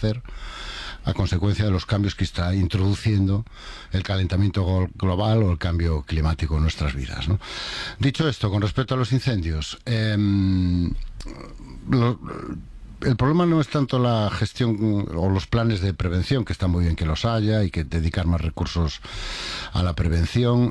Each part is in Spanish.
hacer a consecuencia de los cambios que está introduciendo el calentamiento global o el cambio climático en nuestras vidas, ¿no? Dicho esto, con respecto a los incendios, el problema no es tanto la gestión o los planes de prevención, que está muy bien que los haya y que dedicar más recursos a la prevención.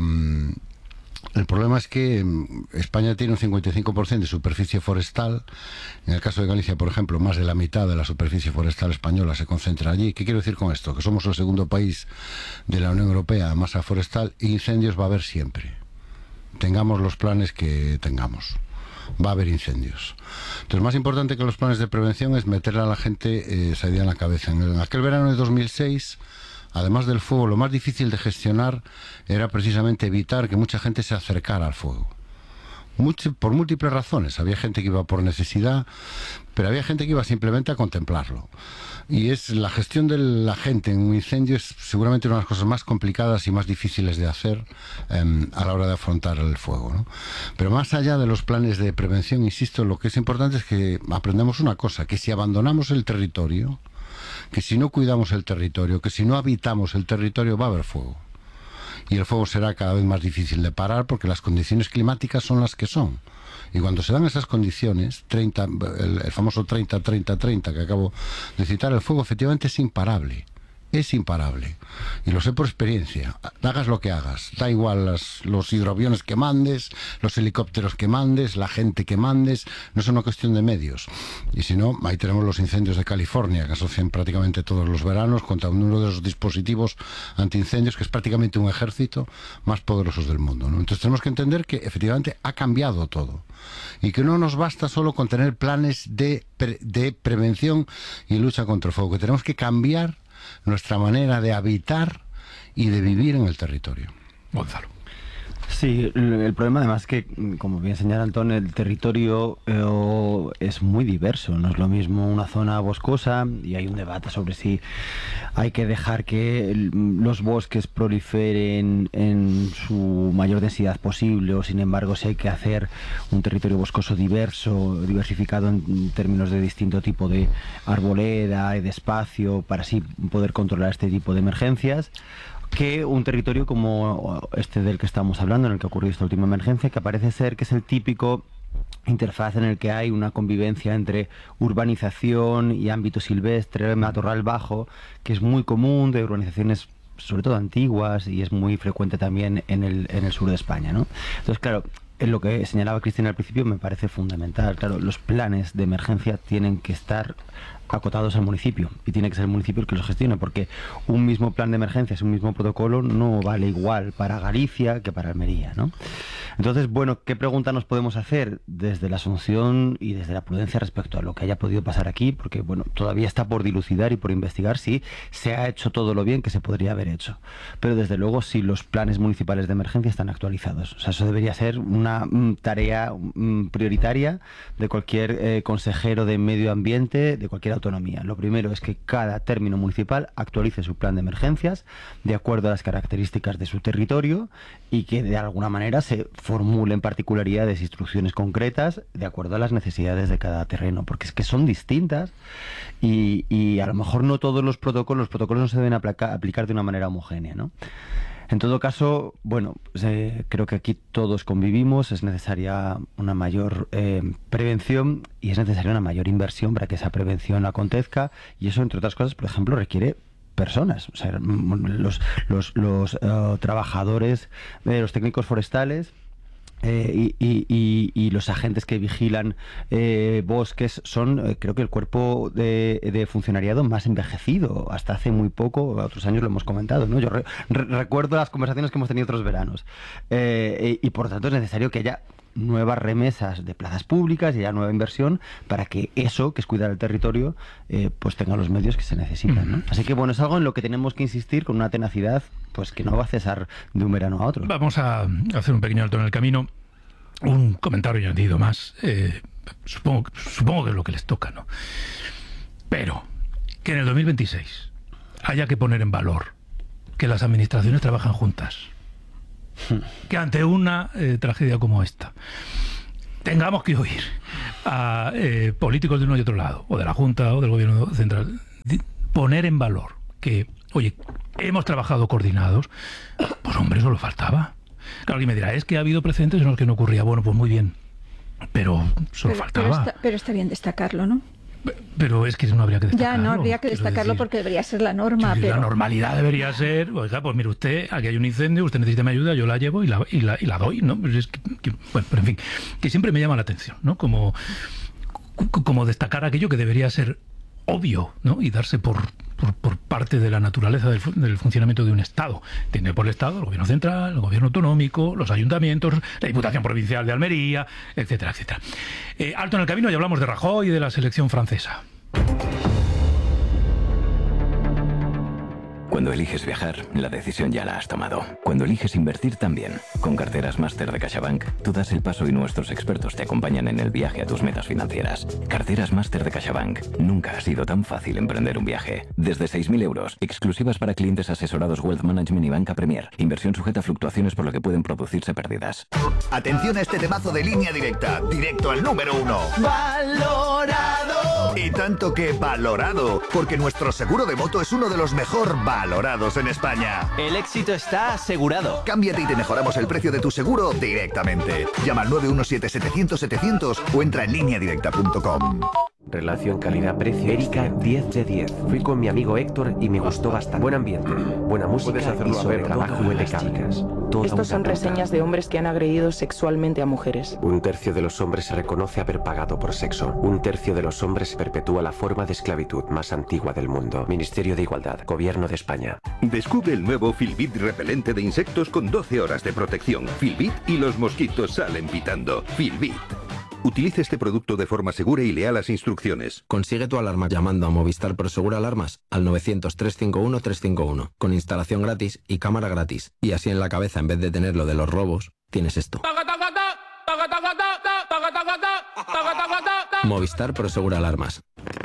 El problema es que España tiene un 55% de superficie forestal. En el caso de Galicia, por ejemplo, más de la mitad de la superficie forestal española se concentra allí. ¿Qué quiero decir con esto? Que somos el segundo país de la Unión Europea en masa forestal, y incendios va a haber siempre. Tengamos los planes que tengamos, va a haber incendios. Entonces, más importante que los planes de prevención es meterle a la gente esa idea en la cabeza. En aquel verano de 2006, además del fuego, lo más difícil de gestionar era precisamente evitar que mucha gente se acercara al fuego. Por múltiples razones. Había gente que iba por necesidad, pero había gente que iba simplemente a contemplarlo. Y es la gestión de la gente en un incendio es seguramente una de las cosas más complicadas y más difíciles de hacer a la hora de afrontar el fuego, ¿no? Pero más allá de los planes de prevención, insisto, lo que es importante es que aprendamos una cosa, que si abandonamos el territorio, que si no cuidamos el territorio, que si no habitamos el territorio, va a haber fuego. Y el fuego será cada vez más difícil de parar porque las condiciones climáticas son las que son. Y cuando se dan esas condiciones, el famoso 30-30-30 que acabo de citar, el fuego efectivamente es imparable. Es imparable. Y lo sé por experiencia. Hagas lo que hagas. Da igual los hidroaviones que mandes, los helicópteros que mandes, la gente que mandes. No es una cuestión de medios. Y si no, ahí tenemos los incendios de California, que asocian prácticamente todos los veranos contra uno de los dispositivos antiincendios, que es prácticamente un ejército más poderosos del mundo, ¿no? Entonces tenemos que entender que efectivamente ha cambiado todo. Y que no nos basta solo con tener planes de prevención y lucha contra el fuego. Que tenemos que cambiar nuestra manera de habitar y de vivir en el territorio. Gonzalo. Sí, el problema además es que, como bien señala Antón, el territorio es muy diverso. No es lo mismo una zona boscosa, y hay un debate sobre si hay que dejar que los bosques proliferen en su mayor densidad posible, o sin embargo si hay que hacer un territorio boscoso diversificado en términos de distinto tipo de arboleda y de espacio, para así poder controlar este tipo de emergencias, que un territorio como este del que estamos hablando, en el que ha ocurrido esta última emergencia, que parece ser que es el típico interfaz en el que hay una convivencia entre urbanización y ámbito silvestre, matorral bajo, que es muy común de urbanizaciones sobre todo antiguas, y es muy frecuente también en el sur de España, ¿no? Entonces, claro, en lo que señalaba Cristina al principio me parece fundamental. Claro, los planes de emergencia tienen que estar acotados al municipio, y tiene que ser el municipio el que los gestione, porque un mismo plan de emergencias, un mismo protocolo no vale igual para Galicia que para Almería, ¿no? Entonces, bueno, ¿qué pregunta nos podemos hacer desde la asunción y desde la prudencia respecto a lo que haya podido pasar aquí? Porque, bueno, todavía está por dilucidar y por investigar si se ha hecho todo lo bien que se podría haber hecho. Pero desde luego si los planes municipales de emergencia están actualizados. O sea, eso debería ser una tarea prioritaria de cualquier consejero de medio ambiente, de cualquier autonomía. Lo primero es que cada término municipal actualice su plan de emergencias de acuerdo a las características de su territorio, y que de alguna manera se formulen particularidades, instrucciones concretas de acuerdo a las necesidades de cada terreno, porque es que son distintas y a lo mejor no todos los protocolos no se deben aplicar de una manera homogénea, ¿no? En todo caso, bueno, creo que aquí todos convivimos, es necesaria una mayor prevención, y es necesaria una mayor inversión para que esa prevención acontezca, y eso, entre otras cosas, por ejemplo, requiere personas. O sea, los trabajadores, los técnicos forestales, y los agentes que vigilan bosques son, creo que el cuerpo de funcionariado más envejecido. Hasta hace muy poco, otros años lo hemos comentado, ¿no? Yo recuerdo las conversaciones que hemos tenido otros veranos, y por tanto es necesario que haya nuevas remesas de plazas públicas y haya nueva inversión para que eso, que es cuidar el territorio, pues tenga los medios que se necesitan, ¿no? Así que bueno, es algo en lo que tenemos que insistir con una tenacidad pues que no va a cesar de un verano a otro. Vamos a hacer un pequeño alto en el camino. Un comentario añadido más. Supongo que es lo que les toca, ¿no? Pero que en el 2026 haya que poner en valor que las administraciones trabajan juntas, que ante una tragedia como esta tengamos que oír a políticos de uno y otro lado, o de la Junta o del Gobierno Central poner en valor que, oye, hemos trabajado coordinados, pues hombre, eso lo faltaba. Claro, alguien me dirá, es que ha habido precedentes en los que no ocurría. Bueno, pues muy bien, pero solo faltaba. Pero está bien destacarlo, ¿no? Pero es que no habría que destacarlo. Ya, no habría que destacarlo porque debería ser la norma. La normalidad debería ser, oiga, pues mire usted, aquí hay un incendio, usted necesita mi ayuda, yo la llevo y la doy, ¿no? Pues es bueno, pero en fin, que siempre me llama la atención, ¿no? Como destacar aquello que debería ser obvio, ¿no? Y darse por parte de la naturaleza del funcionamiento de un Estado. Entiende por el Estado, el gobierno central, el gobierno autonómico, los ayuntamientos, la Diputación Provincial de Almería, etcétera, etcétera. Alto en el camino y hablamos de Rajoy y de la selección francesa. Cuando eliges viajar, la decisión ya la has tomado. Cuando eliges invertir también. Con Carteras Máster de CaixaBank, tú das el paso y nuestros expertos te acompañan en el viaje a tus metas financieras. Carteras Máster de CaixaBank. Nunca ha sido tan fácil emprender un viaje. Desde 6.000 euros, exclusivas para clientes asesorados Wealth Management y Banca Premier. Inversión sujeta a fluctuaciones por lo que pueden producirse pérdidas. Atención a este temazo de Línea Directa. Directo al número 1. ¡Valorado! Y tanto que valorado, porque nuestro seguro de moto es uno de los mejor valorados en España. El éxito está asegurado. Cámbiate y te mejoramos el precio de tu seguro directamente. Llama al 917-700-700 o entra en lineadirecta.com. Relación calidad-precio. Erika, 10 de 10. Fui con mi amigo Héctor y me gustó bastante. Buen ambiente, buena música y sobre trabajo de chicas. Estos son reseñas de hombres que han agredido sexualmente a mujeres. 1/3 de los hombres se reconoce haber pagado por sexo. 1/3 de los hombres perpetúa la forma de esclavitud más antigua del mundo. Ministerio de Igualdad, Gobierno de España. Descubre el nuevo Filbit repelente de insectos con 12 horas de protección. Filbit y los mosquitos salen pitando. Filbit. Utiliza este producto de forma segura y lea las instrucciones. Consigue tu alarma llamando a Movistar Prosegur Alarmas al 900-351-351, con instalación gratis y cámara gratis. Y así en la cabeza, en vez de tener lo de los robos, tienes esto. Movistar Prosegur Alarmas.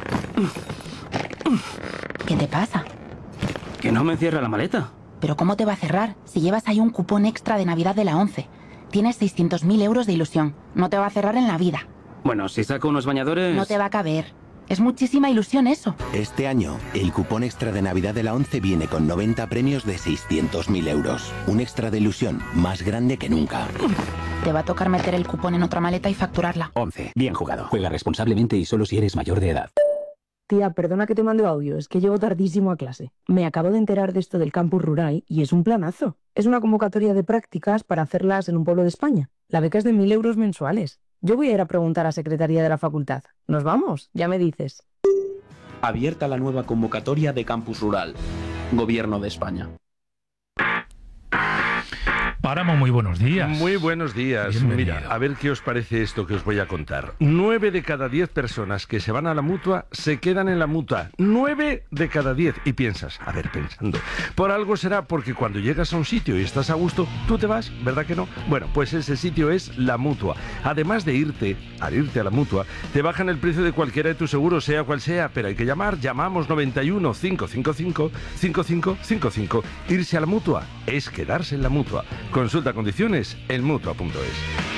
¿Qué te pasa? Que no me cierra la maleta. ¿Pero cómo te va a cerrar si llevas ahí un cupón extra de Navidad de la 11? Tienes 600.000 euros de ilusión. No te va a cerrar en la vida. Bueno, si saco unos bañadores... No te va a caber. Es muchísima ilusión eso. Este año, el cupón extra de Navidad de la 11 viene con 90 premios de 600.000 euros. Un extra de ilusión más grande que nunca. Te va a tocar meter el cupón en otra maleta y facturarla. 11. Bien jugado. Juega responsablemente y solo si eres mayor de edad. Tía, perdona que te mande audio, es que llego tardísimo a clase. Me acabo de enterar de esto del campus rural y es un planazo. Es una convocatoria de prácticas para hacerlas en un pueblo de España. La beca es de 1.000 euros mensuales. Yo voy a ir a preguntar a Secretaría de la Facultad. ¿Nos vamos? Ya me dices. Abierta la nueva convocatoria de campus rural. Gobierno de España. Páramo, muy buenos días. Muy buenos días. Bienvenido. Mira, a ver qué os parece esto que os voy a contar. 9 de cada 10 personas que se van a la mutua se quedan en la mutua. 9 de cada 10. Y piensas, a ver, pensando, por algo será porque cuando llegas a un sitio y estás a gusto, tú te vas, ¿verdad que no? Bueno, pues ese sitio es la mutua. Además de al irte a la mutua, te bajan el precio de cualquiera de tus seguros, sea cual sea, pero hay que llamar. Llamamos 91 555 5555. Irse a la mutua es quedarse en la mutua. Consulta condiciones en mutua.es.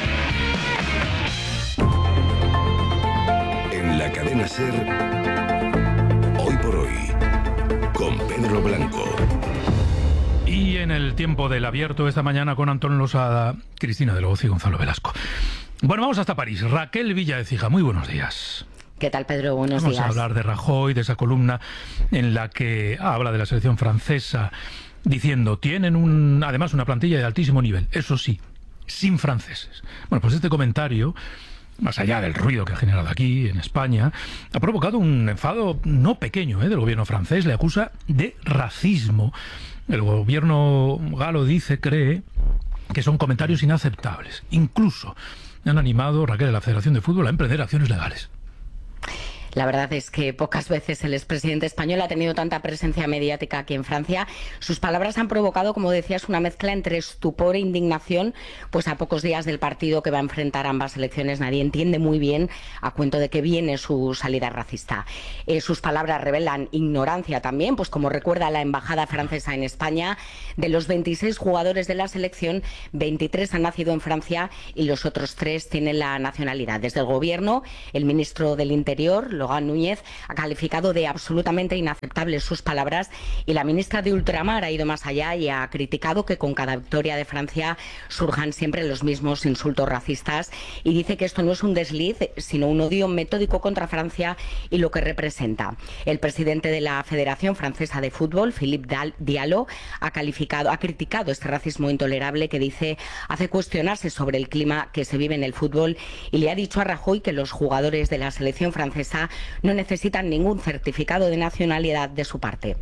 En la cadena SER, hoy por hoy, con Pedro Blanco. Y en el tiempo del abierto esta mañana con Antón Losada, Cristina del Ocio y Gonzalo Velasco. Bueno, vamos hasta París. Raquel Villa de Cija, muy buenos días. ¿Qué tal, Pedro? Buenos días. Vamos a hablar de Rajoy, de esa columna en la que habla de la selección francesa, diciendo, tienen además una plantilla de altísimo nivel, eso sí, sin franceses. Bueno, pues este comentario, más allá del ruido que ha generado aquí en España, ha provocado un enfado no pequeño del gobierno francés. Le acusa de racismo. El gobierno galo cree que son comentarios inaceptables. Incluso han animado, Raquel, a la Federación de Fútbol a emprender acciones legales. La verdad es que pocas veces el expresidente español ha tenido tanta presencia mediática aquí en Francia. Sus palabras han provocado, como decías, una mezcla entre estupor e indignación, pues a pocos días del partido que va a enfrentar ambas elecciones nadie entiende muy bien a cuento de qué viene su salida racista. Sus palabras revelan ignorancia también, pues como recuerda la embajada francesa en España, de los 26 jugadores de la selección, 23 han nacido en Francia y los otros 3 tienen la nacionalidad. Desde el gobierno, el ministro del Interior Logan Núñez, ha calificado de absolutamente inaceptables sus palabras, y la ministra de Ultramar ha ido más allá y ha criticado que con cada victoria de Francia surjan siempre los mismos insultos racistas, y dice que esto no es un desliz, sino un odio metódico contra Francia y lo que representa. El presidente de la Federación Francesa de Fútbol, Philippe Diallo, ha criticado este racismo intolerable que dice hace cuestionarse sobre el clima que se vive en el fútbol, y le ha dicho a Rajoy que los jugadores de la selección francesa no necesitan ningún certificado de nacionalidad de su parte.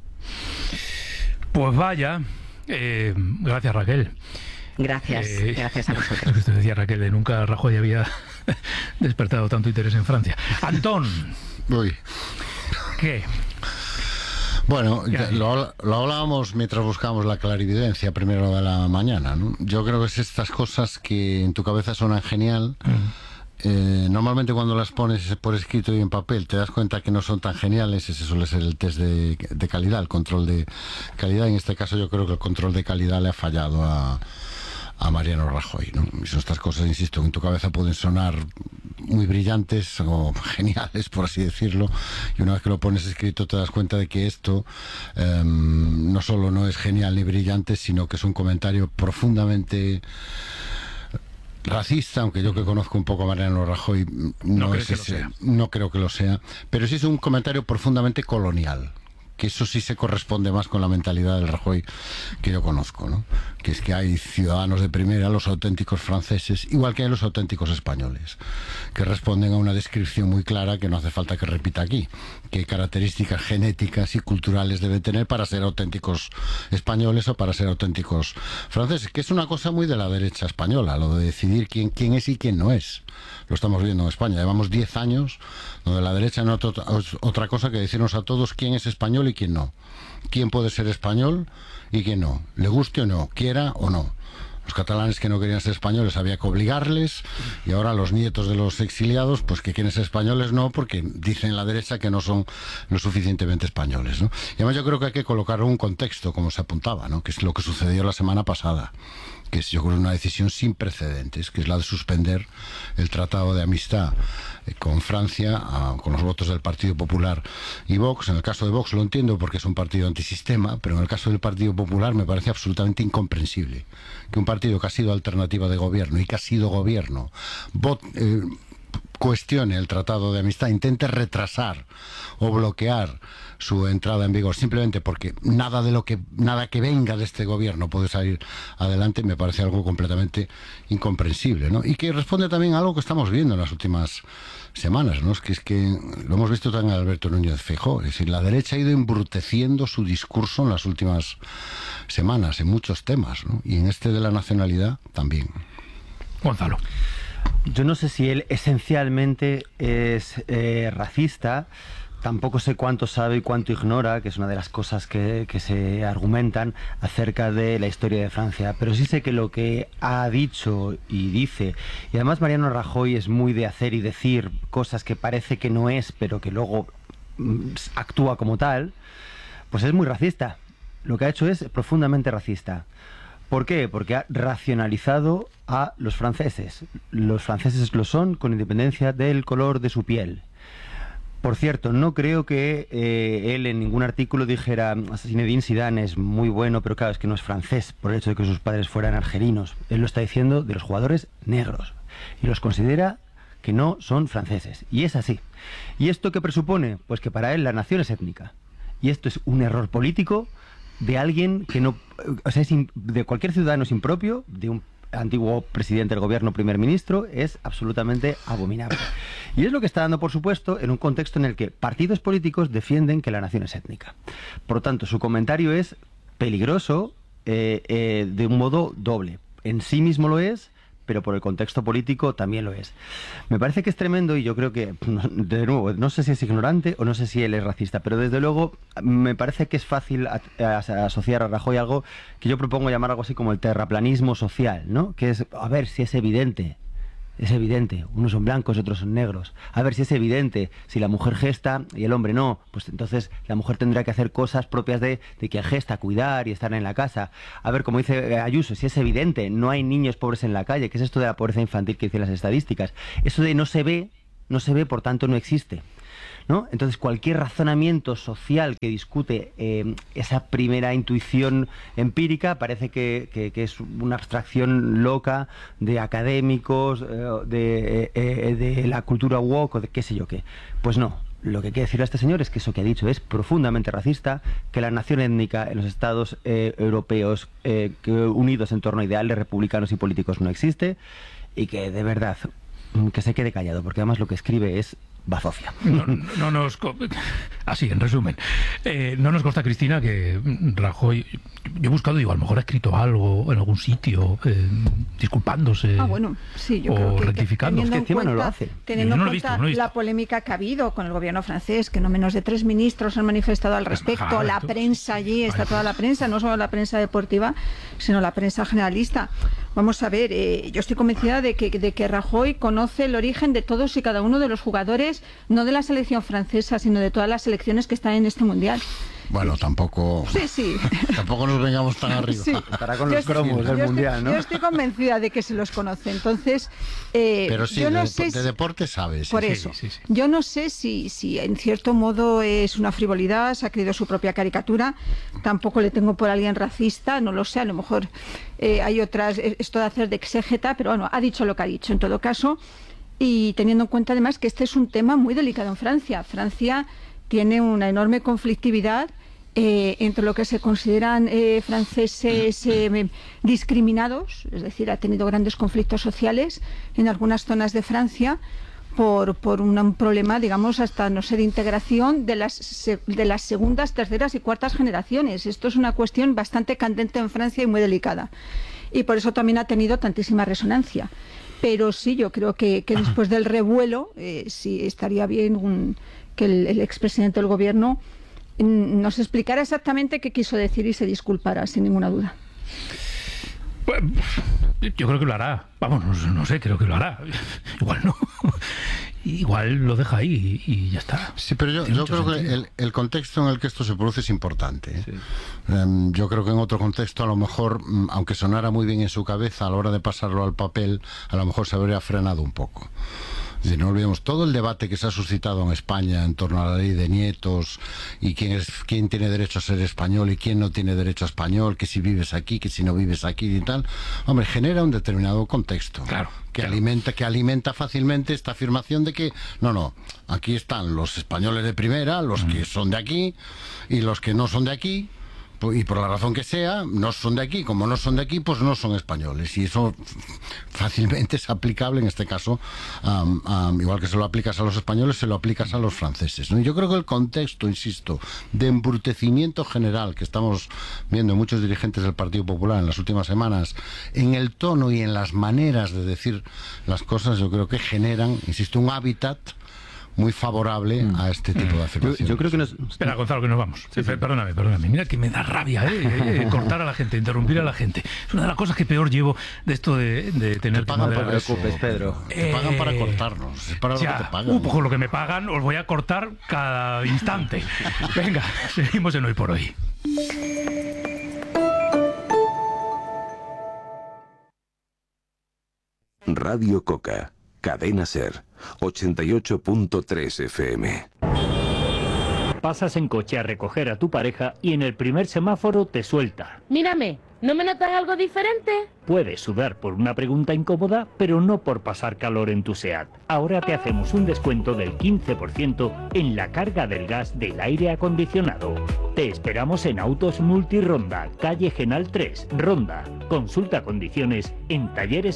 Pues vaya, gracias Raquel. Gracias a vosotros. Usted decía, Raquel, de nunca Rajoy había despertado tanto interés en Francia. Antón. Uy. ¿Qué? Bueno, lo hablábamos mientras buscábamos la clarividencia primero de la mañana, ¿no? Yo creo que es estas cosas que en tu cabeza suenan genial. Normalmente cuando las pones por escrito y en papel te das cuenta que no son tan geniales. Ese suele ser el test de calidad, el control de calidad. En este caso yo creo que el control de calidad le ha fallado a Mariano Rajoy, ¿no? Y son estas cosas, insisto, que en tu cabeza pueden sonar muy brillantes o geniales, por así decirlo, y una vez que lo pones escrito te das cuenta de que esto no solo no es genial ni brillante, sino que es un comentario profundamente racista, aunque yo que conozco un poco a Mariano Rajoy no creo que lo sea, pero sí es un comentario profundamente colonial, que eso sí se corresponde más con la mentalidad del Rajoy que yo conozco, ¿no? Que es que hay ciudadanos de primera, los auténticos franceses, igual que hay los auténticos españoles, que responden a una descripción muy clara que no hace falta que repita aquí, qué características genéticas y culturales deben tener para ser auténticos españoles o para ser auténticos franceses, que es una cosa muy de la derecha española, lo de decidir quién es y quién no es. Lo estamos viendo en España, llevamos 10 años donde la derecha no es otra cosa que decirnos a todos quién es español y quién no, quién puede ser español y quién no, le guste o no, quiera o no. Los catalanes que no querían ser españoles había que obligarles, y ahora los nietos de los exiliados pues que quieren ser españoles no, porque dicen la derecha que no son lo suficientemente españoles, ¿no? Y además yo creo que hay que colocar un contexto, como se apuntaba, ¿no? Que es lo que sucedió la semana pasada, que es yo creo una decisión sin precedentes, que es la de suspender el tratado de amistad con Francia, con los votos del Partido Popular y Vox. En el caso de Vox lo entiendo porque es un partido antisistema, pero en el caso del Partido Popular me parece absolutamente incomprensible que un partido que ha sido alternativa de gobierno y que ha sido gobierno cuestione el tratado de amistad, intente retrasar o bloquear su entrada en vigor simplemente porque nada que venga de este gobierno puede salir adelante. Me parece algo completamente incomprensible, ¿no? Y que responde también a algo que estamos viendo en las últimas semanas, ¿no? Es que lo hemos visto también en Alberto Núñez Feijóo, es decir, la derecha ha ido embruteciendo su discurso en las últimas semanas en muchos temas, ¿no? Y en este de la nacionalidad también. Gonzalo. Yo no sé si él esencialmente es racista. Tampoco sé cuánto sabe y cuánto ignora, que es una de las cosas que se argumentan acerca de la historia de Francia. Pero sí sé que lo que ha dicho y dice, y además Mariano Rajoy es muy de hacer y decir cosas que parece que no es, pero que luego actúa como tal, pues es muy racista. Lo que ha hecho es profundamente racista. ¿Por qué? Porque ha racionalizado a los franceses. Los franceses lo son con independencia del color de su piel. Por cierto, no creo que él en ningún artículo dijera Zinedine Zidane es muy bueno, pero claro, es que no es francés por el hecho de que sus padres fueran argelinos. Él lo está diciendo de los jugadores negros y los considera que no son franceses. Y es así. ¿Y esto qué presupone? Pues que para él la nación es étnica. Y esto es un error político de alguien que no... O sea, de cualquier ciudadano es impropio, de un antiguo presidente del gobierno, primer ministro, es absolutamente abominable. Y es lo que está dando, por supuesto, en un contexto en el que partidos políticos defienden que la nación es étnica. Por lo tanto, su comentario es peligroso de un modo doble. En sí mismo lo es, pero por el contexto político también lo es. Me parece que es tremendo y yo creo que, de nuevo, no sé si es ignorante o no sé si él es racista, pero desde luego me parece que es fácil asociar a Rajoy algo que yo propongo llamar algo así como el terraplanismo social, ¿no? Que es, a ver si es evidente. Es evidente, unos son blancos, otros son negros. A ver si es evidente, si la mujer gesta y el hombre no, pues entonces la mujer tendrá que hacer cosas propias de quien gesta, cuidar y estar en la casa. A ver, como dice Ayuso, si es evidente, no hay niños pobres en la calle. ¿Qué es esto de la pobreza infantil que dicen las estadísticas? Eso de no se ve, por tanto no existe. ¿no? Entonces cualquier razonamiento social que discute esa primera intuición empírica parece que es una abstracción loca de académicos, de la cultura woke o de qué sé yo qué. Pues no. Lo que quiere decir a este señor es que eso que ha dicho es profundamente racista, que la nación étnica en los estados europeos unidos en torno a ideales republicanos y políticos no existe, y que de verdad que se quede callado, porque además lo que escribe es bazofia. Así, en resumen, no nos consta, Cristina, que Rajoy, yo he buscado, digo, a lo mejor ha escrito algo en algún sitio, disculpándose, sí, yo o creo que rectificando. Teniendo es que encima no lo hace. Teniendo no en lo he visto, cuenta no lo he visto. la polémica que ha habido con el gobierno francés, que no menos de 3 ministros han manifestado al respecto, la prensa allí, está toda la prensa, no solo la prensa deportiva, sino la prensa generalista. Vamos a ver, yo estoy convencida de que Rajoy conoce el origen de todos y cada uno de los jugadores, no de la selección francesa, sino de todas las selecciones que están en este mundial. Bueno, tampoco. Sí. Tampoco nos vengamos tan arriba. Sí. Estará con los cromos del mundial, ¿no? Yo estoy convencida de que se los conoce. Entonces, pero sí, yo no de deporte sabes. Por eso. Yo no sé si en cierto modo es una frivolidad, se ha creído su propia caricatura. Tampoco le tengo por alguien racista, no lo sé. A lo mejor hay otras, esto de hacer de exégeta, pero bueno, ha dicho lo que ha dicho en todo caso. Y teniendo en cuenta además que este es un tema muy delicado en Francia. Francia tiene una enorme conflictividad entre lo que se consideran franceses discriminados, es decir, ha tenido grandes conflictos sociales en algunas zonas de Francia por un problema, digamos, hasta no sé, de integración de las segundas, terceras y cuartas generaciones. Esto es una cuestión bastante candente en Francia y muy delicada. Y por eso también ha tenido tantísima resonancia. Pero sí, yo creo que después del revuelo, sí estaría bien que el expresidente del gobierno nos explicara exactamente qué quiso decir y se disculpara, sin ninguna duda. Yo creo que lo hará. Vamos, no sé, creo que lo hará. Igual no. Igual lo deja ahí y ya está. Sí, pero yo creo que el contexto en el que esto se produce es importante. Sí. Yo creo que en otro contexto, a lo mejor, aunque sonara muy bien en su cabeza, a la hora de pasarlo al papel, a lo mejor se habría frenado un poco. Es decir, no olvidemos todo el debate que se ha suscitado en España en torno a la ley de nietos y quién tiene derecho a ser español y quién no tiene derecho a español, que si vives aquí, que si no vives aquí y tal. Hombre, genera un determinado contexto. Claro. Que alimenta fácilmente esta afirmación de que no, aquí están los españoles de primera, los que son de aquí y los que no son de aquí. Y por la razón que sea, no son de aquí. Como no son de aquí, pues no son españoles. Y eso fácilmente es aplicable, en este caso, igual que se lo aplicas a los españoles, se lo aplicas a los franceses, ¿no? Y yo creo que el contexto, insisto, de embrutecimiento general que estamos viendo en muchos dirigentes del Partido Popular en las últimas semanas, en el tono y en las maneras de decir las cosas, yo creo que generan, insisto, un hábitat muy favorable a este tipo de afirmaciones. Yo creo que Espera, Gonzalo, que nos vamos. Sí. Perdóname. Mira que me da rabia, cortar a la gente, interrumpir a la gente. Es una de las cosas que peor llevo de esto de tener que moderar. No te preocupes, Pedro. Te pagan para cortarnos. Es para lo que te pagan. Pues con lo que me pagan os voy a cortar cada instante. Venga, seguimos en Hoy por Hoy. Radio Coca. Cadena Ser, 88.3 FM. Pasas en coche a recoger a tu pareja y en el primer semáforo te suelta. Mírame, ¿no me notas algo diferente? Puedes sudar por una pregunta incómoda, pero no por pasar calor en tu SEAT. Ahora te hacemos un descuento del 15% en la carga del gas del aire acondicionado. Te esperamos en Autos Multironda, calle Genal 3, Ronda. Consulta condiciones en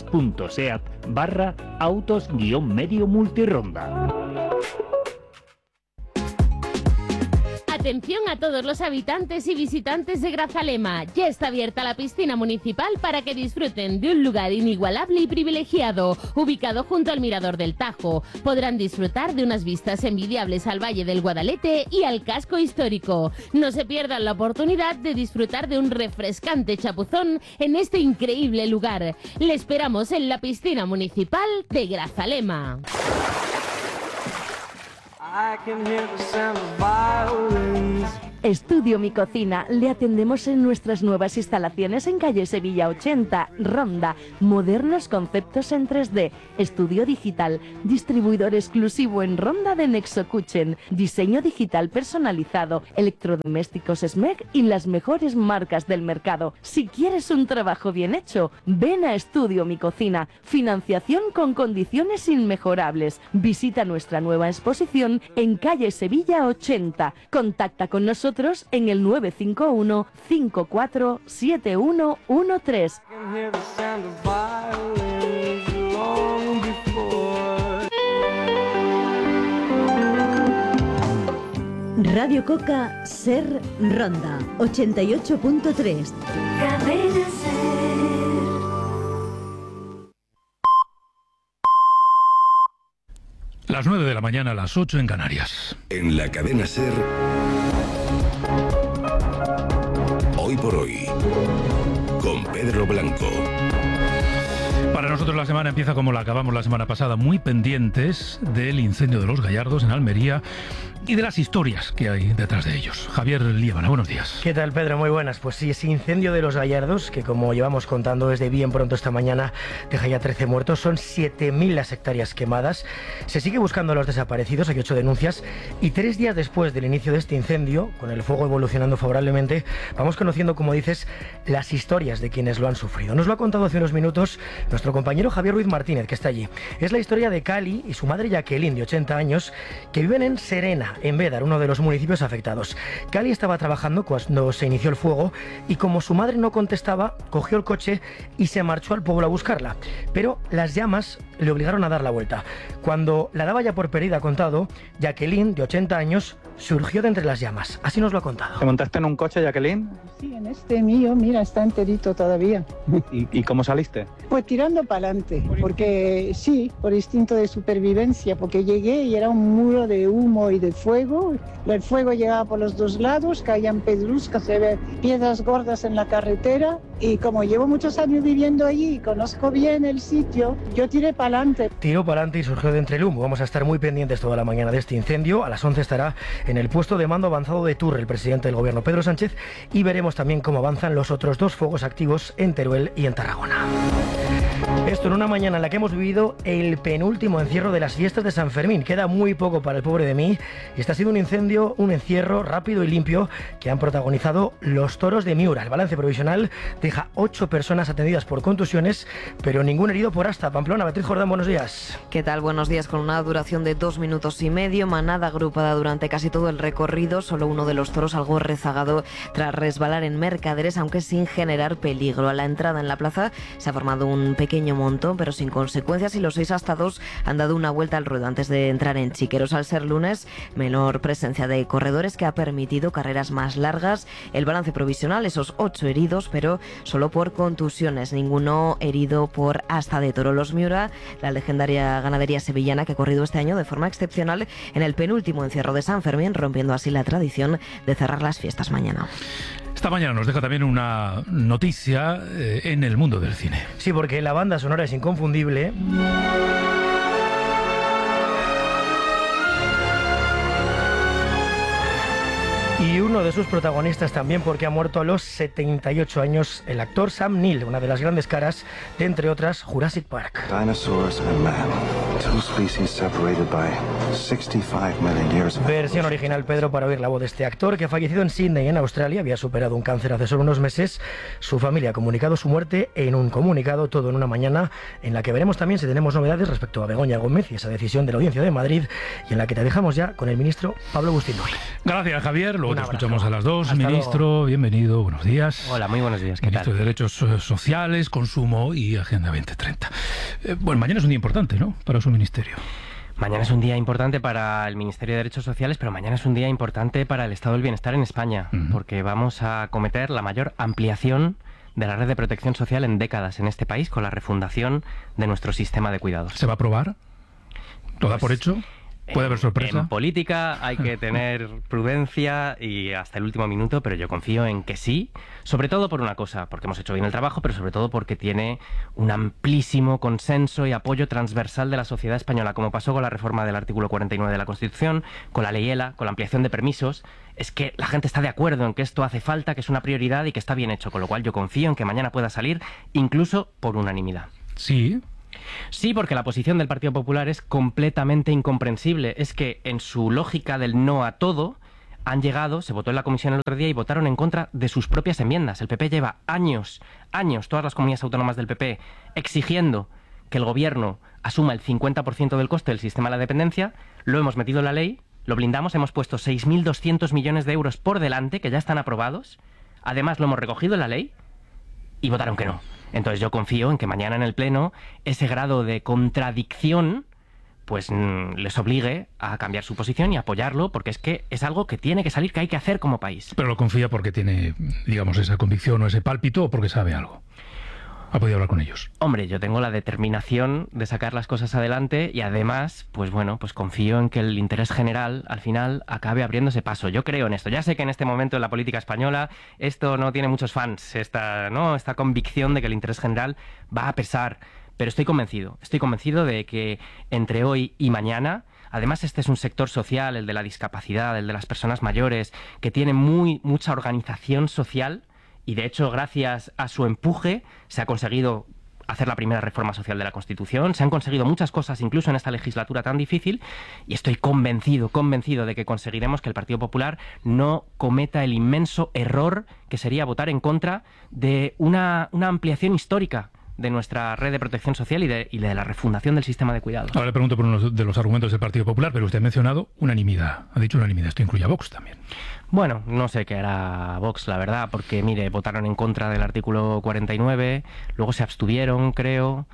talleres.seat/autos-medio multironda. Atención a todos los habitantes y visitantes de Grazalema. Ya está abierta la piscina municipal para que disfruten de un lugar inigualable y privilegiado, ubicado junto al Mirador del Tajo. Podrán disfrutar de unas vistas envidiables al Valle del Guadalete y al casco histórico. No se pierdan la oportunidad de disfrutar de un refrescante chapuzón en este increíble lugar. Le esperamos en la piscina municipal de Grazalema. I can hear the sound of violins Estudio Mi Cocina. Le atendemos en nuestras nuevas instalaciones en calle Sevilla 80, Ronda. Modernos conceptos en 3D. Estudio digital. Distribuidor exclusivo en Ronda de Nexo Kitchen. Diseño digital personalizado. Electrodomésticos SMEG y las mejores marcas del mercado. Si quieres un trabajo bien hecho, ven a Estudio Mi Cocina. Financiación con condiciones inmejorables. Visita nuestra nueva exposición en calle Sevilla 80. Contacta con nosotros en el 951 547113. Radio Coca, Ser Ronda 88.3. Cadena Ser. Las 9 de la mañana, las 8 en Canarias. En la cadena Ser, Hoy por Hoy, con Pedro Blanco. Para nosotros la semana empieza como la acabamos la semana pasada, muy pendientes del incendio de los Gallardos en Almería y de las historias que hay detrás de ellos. Javier Liébana, buenos días. ¿Qué tal, Pedro? Muy buenas. Pues sí, ese incendio de los Gallardos, que como llevamos contando desde bien pronto esta mañana, deja ya 13 muertos, son 7.000 las hectáreas quemadas. Se sigue buscando a los desaparecidos, hay 8 denuncias, y 3 días después del inicio de este incendio, con el fuego evolucionando favorablemente, vamos conociendo, como dices, las historias de quienes lo han sufrido. Nos lo ha contado hace unos minutos nuestro compañero Javier Ruiz Martínez, que está allí. Es la historia de Cali y su madre Jacqueline, de 80 años, que viven en Serena, en Bédar, uno de los municipios afectados. Cali estaba trabajando cuando se inició el fuego y como su madre no contestaba, cogió el coche y se marchó al pueblo a buscarla. Pero las llamas le obligaron a dar la vuelta. Cuando la daba ya por perdida, ha contado, Jacqueline, de 80 años, surgió de entre las llamas. Así nos lo ha contado. ¿Te montaste en un coche, Jacqueline? Sí, en este mío, mira, está enterito todavía. ¿Y cómo saliste? Pues tirando para adelante, porque sí, por instinto de supervivencia, porque llegué y era un muro de humo y de fuego. El fuego llegaba por los dos lados, caían pedruscas, se ven piedras gordas en la carretera, y como llevo muchos años viviendo allí y conozco bien el sitio, yo tiré para adelante. Tiró para adelante y surgió de entre el humo. Vamos a estar muy pendientes toda la mañana de este incendio. A las 11 estará en el puesto de mando avanzado de Turre el presidente del gobierno, Pedro Sánchez, y veremos también cómo avanzan los otros 2 fuegos activos en Teruel y en Tarragona. Esto en una mañana en la que hemos vivido el penúltimo encierro de las fiestas de San Fermín. Queda muy poco para el pobre de mí, y este ha sido un incendio, un encierro rápido y limpio que han protagonizado los toros de Miura. El balance provisional deja 8 personas atendidas por contusiones, pero ningún herido por asta. Pamplona, Beatriz Jordán, buenos días. ¿Qué tal? Buenos días. Con una duración de 2 minutos y medio, manada agrupada durante casi todo el recorrido. Solo uno de los toros algo rezagado tras resbalar en Mercaderes, aunque sin generar peligro. A la entrada en la plaza se ha formado un pequeño montón, pero sin consecuencias, y los 6 astados han dado una vuelta al ruedo antes de entrar en Chiqueros. Al ser lunes, menor presencia de corredores, que ha permitido carreras más largas. El balance provisional, esos 8 heridos, pero solo por contusiones, ninguno herido por asta de toro. Los Miura, la legendaria ganadería sevillana que ha corrido este año de forma excepcional en el penúltimo encierro de San Fermín, rompiendo así la tradición de cerrar las fiestas mañana. Esta mañana nos deja también una noticia en el mundo del cine. Sí, porque la banda sonora es inconfundible. Y uno de sus protagonistas también, porque ha muerto a los 78 años el actor Sam Neill, una de las grandes caras de, entre otras, Jurassic Park. Versión original, Pedro, para oír la voz de este actor, que ha fallecido en Sydney, en Australia. Había superado un cáncer hace solo unos meses. Su familia ha comunicado su muerte en un comunicado, todo en una mañana, en la que veremos también si tenemos novedades respecto a Begoña Gómez y esa decisión de la Audiencia de Madrid, y en la que te dejamos ya con el ministro Pablo Bustinduy. Gracias, Javier. Luego te escuchamos a las 2. Hasta ministro, luego. Bienvenido, buenos días. Hola, muy buenos días. ¿Qué ministro tal? de Derechos Sociales, Consumo y Agenda 2030. Bueno, mañana es un día importante, ¿no?, para su ministerio. Mañana es un día importante para el Ministerio de Derechos Sociales, pero mañana es un día importante para el estado del bienestar en España, porque vamos a acometer la mayor ampliación de la red de protección social en décadas en este país, con la refundación de nuestro sistema de cuidados. ¿Se va a aprobar? ¿Lo da por hecho? ¿Puede haber sorpresa? En política hay que tener prudencia y hasta el último minuto, pero yo confío en que sí, sobre todo por una cosa, porque hemos hecho bien el trabajo, pero sobre todo porque tiene un amplísimo consenso y apoyo transversal de la sociedad española, como pasó con la reforma del artículo 49 de la Constitución, con la Ley ELA, con la ampliación de permisos. Es que la gente está de acuerdo en que esto hace falta, que es una prioridad y que está bien hecho, con lo cual yo confío en que mañana pueda salir incluso por unanimidad. Sí. Sí, porque la posición del Partido Popular es completamente incomprensible. Es que en su lógica del no a todo, han llegado, se votó en la comisión el otro día y votaron en contra de sus propias enmiendas. El PP lleva años, todas las comunidades autónomas del PP, exigiendo que el gobierno asuma el 50% del coste del sistema de la dependencia. Lo hemos metido en la ley, lo blindamos, hemos puesto 6.200 millones de euros por delante, que ya están aprobados. Además, lo hemos recogido en la ley y votaron que no. Entonces yo confío en que mañana en el Pleno ese grado de contradicción pues les obligue a cambiar su posición y apoyarlo, porque es que es algo que tiene que salir, que hay que hacer como país. Pero lo confía porque tiene, digamos, esa convicción o ese pálpito, o porque sabe algo. ¿Ha podido hablar con ellos? Hombre, yo tengo la determinación de sacar las cosas adelante y además, pues bueno, pues confío en que el interés general al final acabe abriéndose paso. Yo creo en esto. Ya sé que en este momento en la política española esto no tiene muchos fans, esta convicción de que el interés general va a pesar, pero estoy convencido de que entre hoy y mañana, además este es un sector social, el de la discapacidad, el de las personas mayores, que tiene mucha organización social. Y de hecho, gracias a su empuje, se ha conseguido hacer la primera reforma social de la Constitución, se han conseguido muchas cosas incluso en esta legislatura tan difícil, y estoy convencido de que conseguiremos que el Partido Popular no cometa el inmenso error que sería votar en contra de una ampliación histórica de nuestra red de protección social y de la refundación del sistema de cuidados. Ahora le pregunto por uno de los argumentos del Partido Popular, pero usted ha mencionado unanimidad. Ha dicho unanimidad. Esto incluye a Vox también. Bueno, no sé qué hará Vox, la verdad, porque, mire, votaron en contra del artículo 49, luego se abstuvieron, creo,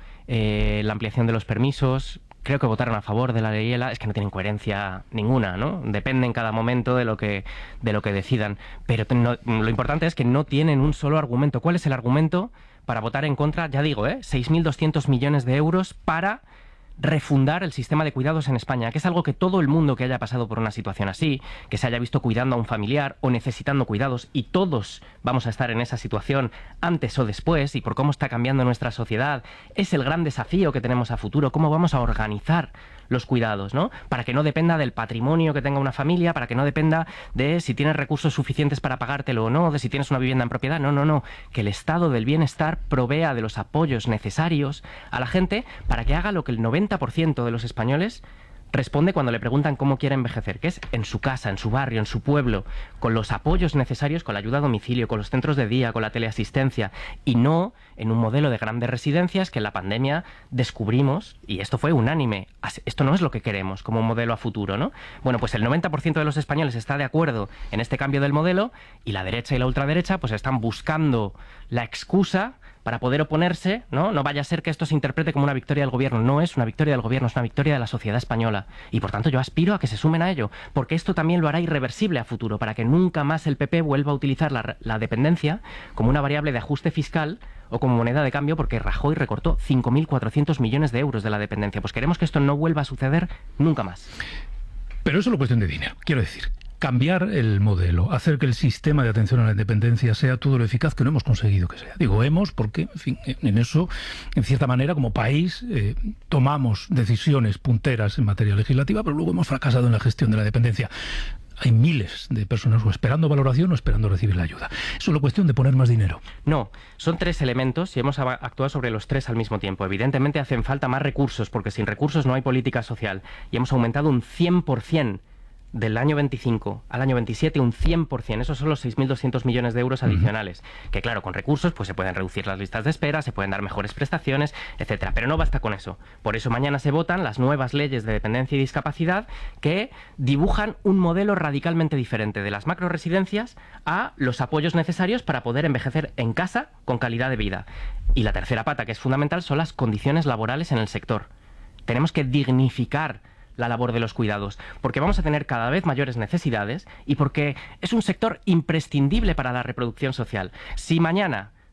la ampliación de los permisos. Creo que votaron a favor de la ley ELA. Es que no tienen coherencia ninguna, ¿no? Depende en cada momento de lo que decidan. Pero lo importante es que no tienen un solo argumento. ¿Cuál es el argumento para votar en contra? Ya digo, 6.200 millones de euros para refundar el sistema de cuidados en España, que es algo que todo el mundo que haya pasado por una situación así, que se haya visto cuidando a un familiar o necesitando cuidados, y todos vamos a estar en esa situación antes o después, y por cómo está cambiando nuestra sociedad, es el gran desafío que tenemos a futuro, cómo vamos a organizar los cuidados, ¿no? Para que no dependa del patrimonio que tenga una familia, para que no dependa de si tienes recursos suficientes para pagártelo o no, de si tienes una vivienda en propiedad. No. Que el estado del bienestar provea de los apoyos necesarios a la gente para que haga lo que el 90% de los españoles responde cuando le preguntan cómo quiere envejecer, que es en su casa, en su barrio, en su pueblo, con los apoyos necesarios, con la ayuda a domicilio, con los centros de día, con la teleasistencia, y no en un modelo de grandes residencias que en la pandemia descubrimos, y esto fue unánime, esto no es lo que queremos como un modelo a futuro, ¿no? Bueno, pues el 90% de los españoles está de acuerdo en este cambio del modelo, y la derecha y la ultraderecha pues están buscando la excusa para poder oponerse, ¿no? No vaya a ser que esto se interprete como una victoria del gobierno. No es una victoria del gobierno, es una victoria de la sociedad española. Y por tanto yo aspiro a que se sumen a ello, porque esto también lo hará irreversible a futuro, para que nunca más el PP vuelva a utilizar la dependencia como una variable de ajuste fiscal o como moneda de cambio, porque Rajoy recortó 5.400 millones de euros de la dependencia. Pues queremos que esto no vuelva a suceder nunca más. Pero es solo cuestión de dinero, quiero decir. Cambiar el modelo, hacer que el sistema de atención a la independencia sea todo lo eficaz que no hemos conseguido que sea. Digo hemos porque, en fin, en eso, en cierta manera, como país, tomamos decisiones punteras en materia legislativa, pero luego hemos fracasado en la gestión de la dependencia. Hay miles de personas o esperando valoración o esperando recibir la ayuda. Es solo cuestión de poner más dinero. No, son tres elementos y hemos actuado sobre los tres al mismo tiempo. Evidentemente hacen falta más recursos, porque sin recursos no hay política social. Y hemos aumentado un 100%. Del año 25 al año 27, un 100%. Esos son los 6.200 millones de euros adicionales. Que claro, con recursos pues se pueden reducir las listas de espera, se pueden dar mejores prestaciones, etcétera. Pero no basta con eso. Por eso mañana se votan las nuevas leyes de dependencia y discapacidad que dibujan un modelo radicalmente diferente de las macroresidencias a los apoyos necesarios para poder envejecer en casa con calidad de vida. Y la tercera pata, que es fundamental, son las condiciones laborales en el sector. Tenemos que dignificar la labor de los cuidados, porque vamos a tener cada vez mayores necesidades y porque es un sector imprescindible para la reproducción social. Si mañana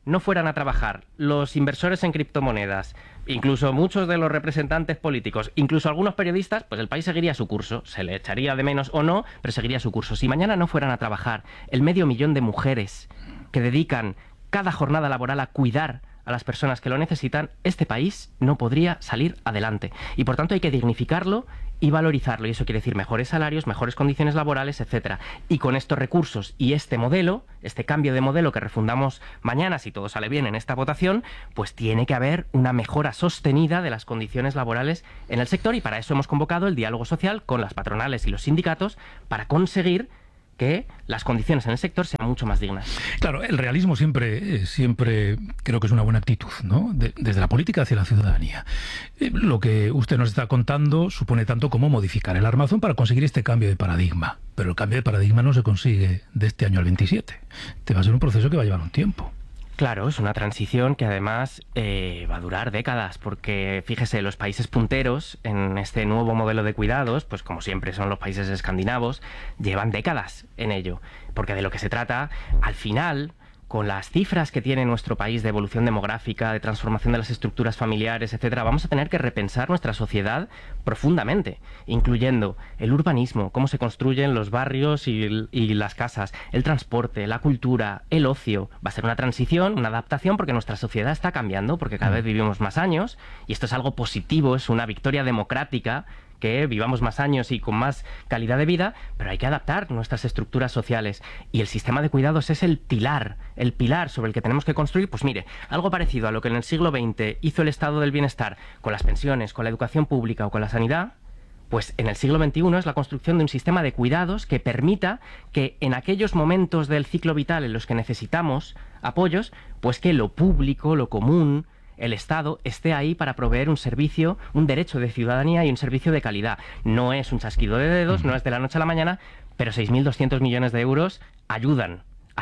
no fueran a trabajar los inversores en criptomonedas, incluso muchos de los representantes políticos, incluso algunos periodistas, pues el país seguiría su curso. Se le echaría de menos o no, pero seguiría su curso. Si mañana no fueran a trabajar el 500.000 de mujeres que dedican cada jornada laboral a cuidar a las personas que lo necesitan, este país no podría salir adelante. Y por tanto hay que dignificarlo y valorizarlo. Y eso quiere decir mejores salarios, mejores condiciones laborales, etcétera. Y con estos recursos y este modelo, este cambio de modelo que refundamos mañana, si todo sale bien en esta votación, pues tiene que haber una mejora sostenida de las condiciones laborales en el sector, y para eso hemos convocado el diálogo social con las patronales y los sindicatos para conseguir que las condiciones en el sector sean mucho más dignas. Claro, el realismo siempre creo que es una buena actitud, ¿no? Desde la política hacia la ciudadanía. Lo que usted nos está contando supone tanto como modificar el armazón para conseguir este cambio de paradigma. Pero el cambio de paradigma no se consigue de este año al 27. Este va a ser un proceso que va a llevar un tiempo. Claro, es una transición que además va a durar décadas, porque fíjese, los países punteros en este nuevo modelo de cuidados, pues como siempre son los países escandinavos, llevan décadas en ello, porque de lo que se trata, al final, con las cifras que tiene nuestro país de evolución demográfica, de transformación de las estructuras familiares, etcétera, vamos a tener que repensar nuestra sociedad profundamente, incluyendo el urbanismo, cómo se construyen los barrios y las casas, el transporte, la cultura, el ocio. Va a ser una transición, una adaptación, porque nuestra sociedad está cambiando, porque cada vez vivimos más años, y esto es algo positivo, es una victoria democrática, que vivamos más años y con más calidad de vida, pero hay que adaptar nuestras estructuras sociales, y el sistema de cuidados es el pilar sobre el que tenemos que construir. Pues mire, algo parecido a lo que en el siglo XX hizo el estado del bienestar con las pensiones, con la educación pública o con la sanidad, pues en el siglo XXI es la construcción de un sistema de cuidados que permita que en aquellos momentos del ciclo vital en los que necesitamos apoyos, pues que lo público, lo común, el Estado esté ahí para proveer un servicio, un derecho de ciudadanía y un servicio de calidad. No es un chasquido de dedos, no es de la noche a la mañana, pero 6.200 millones de euros ayudan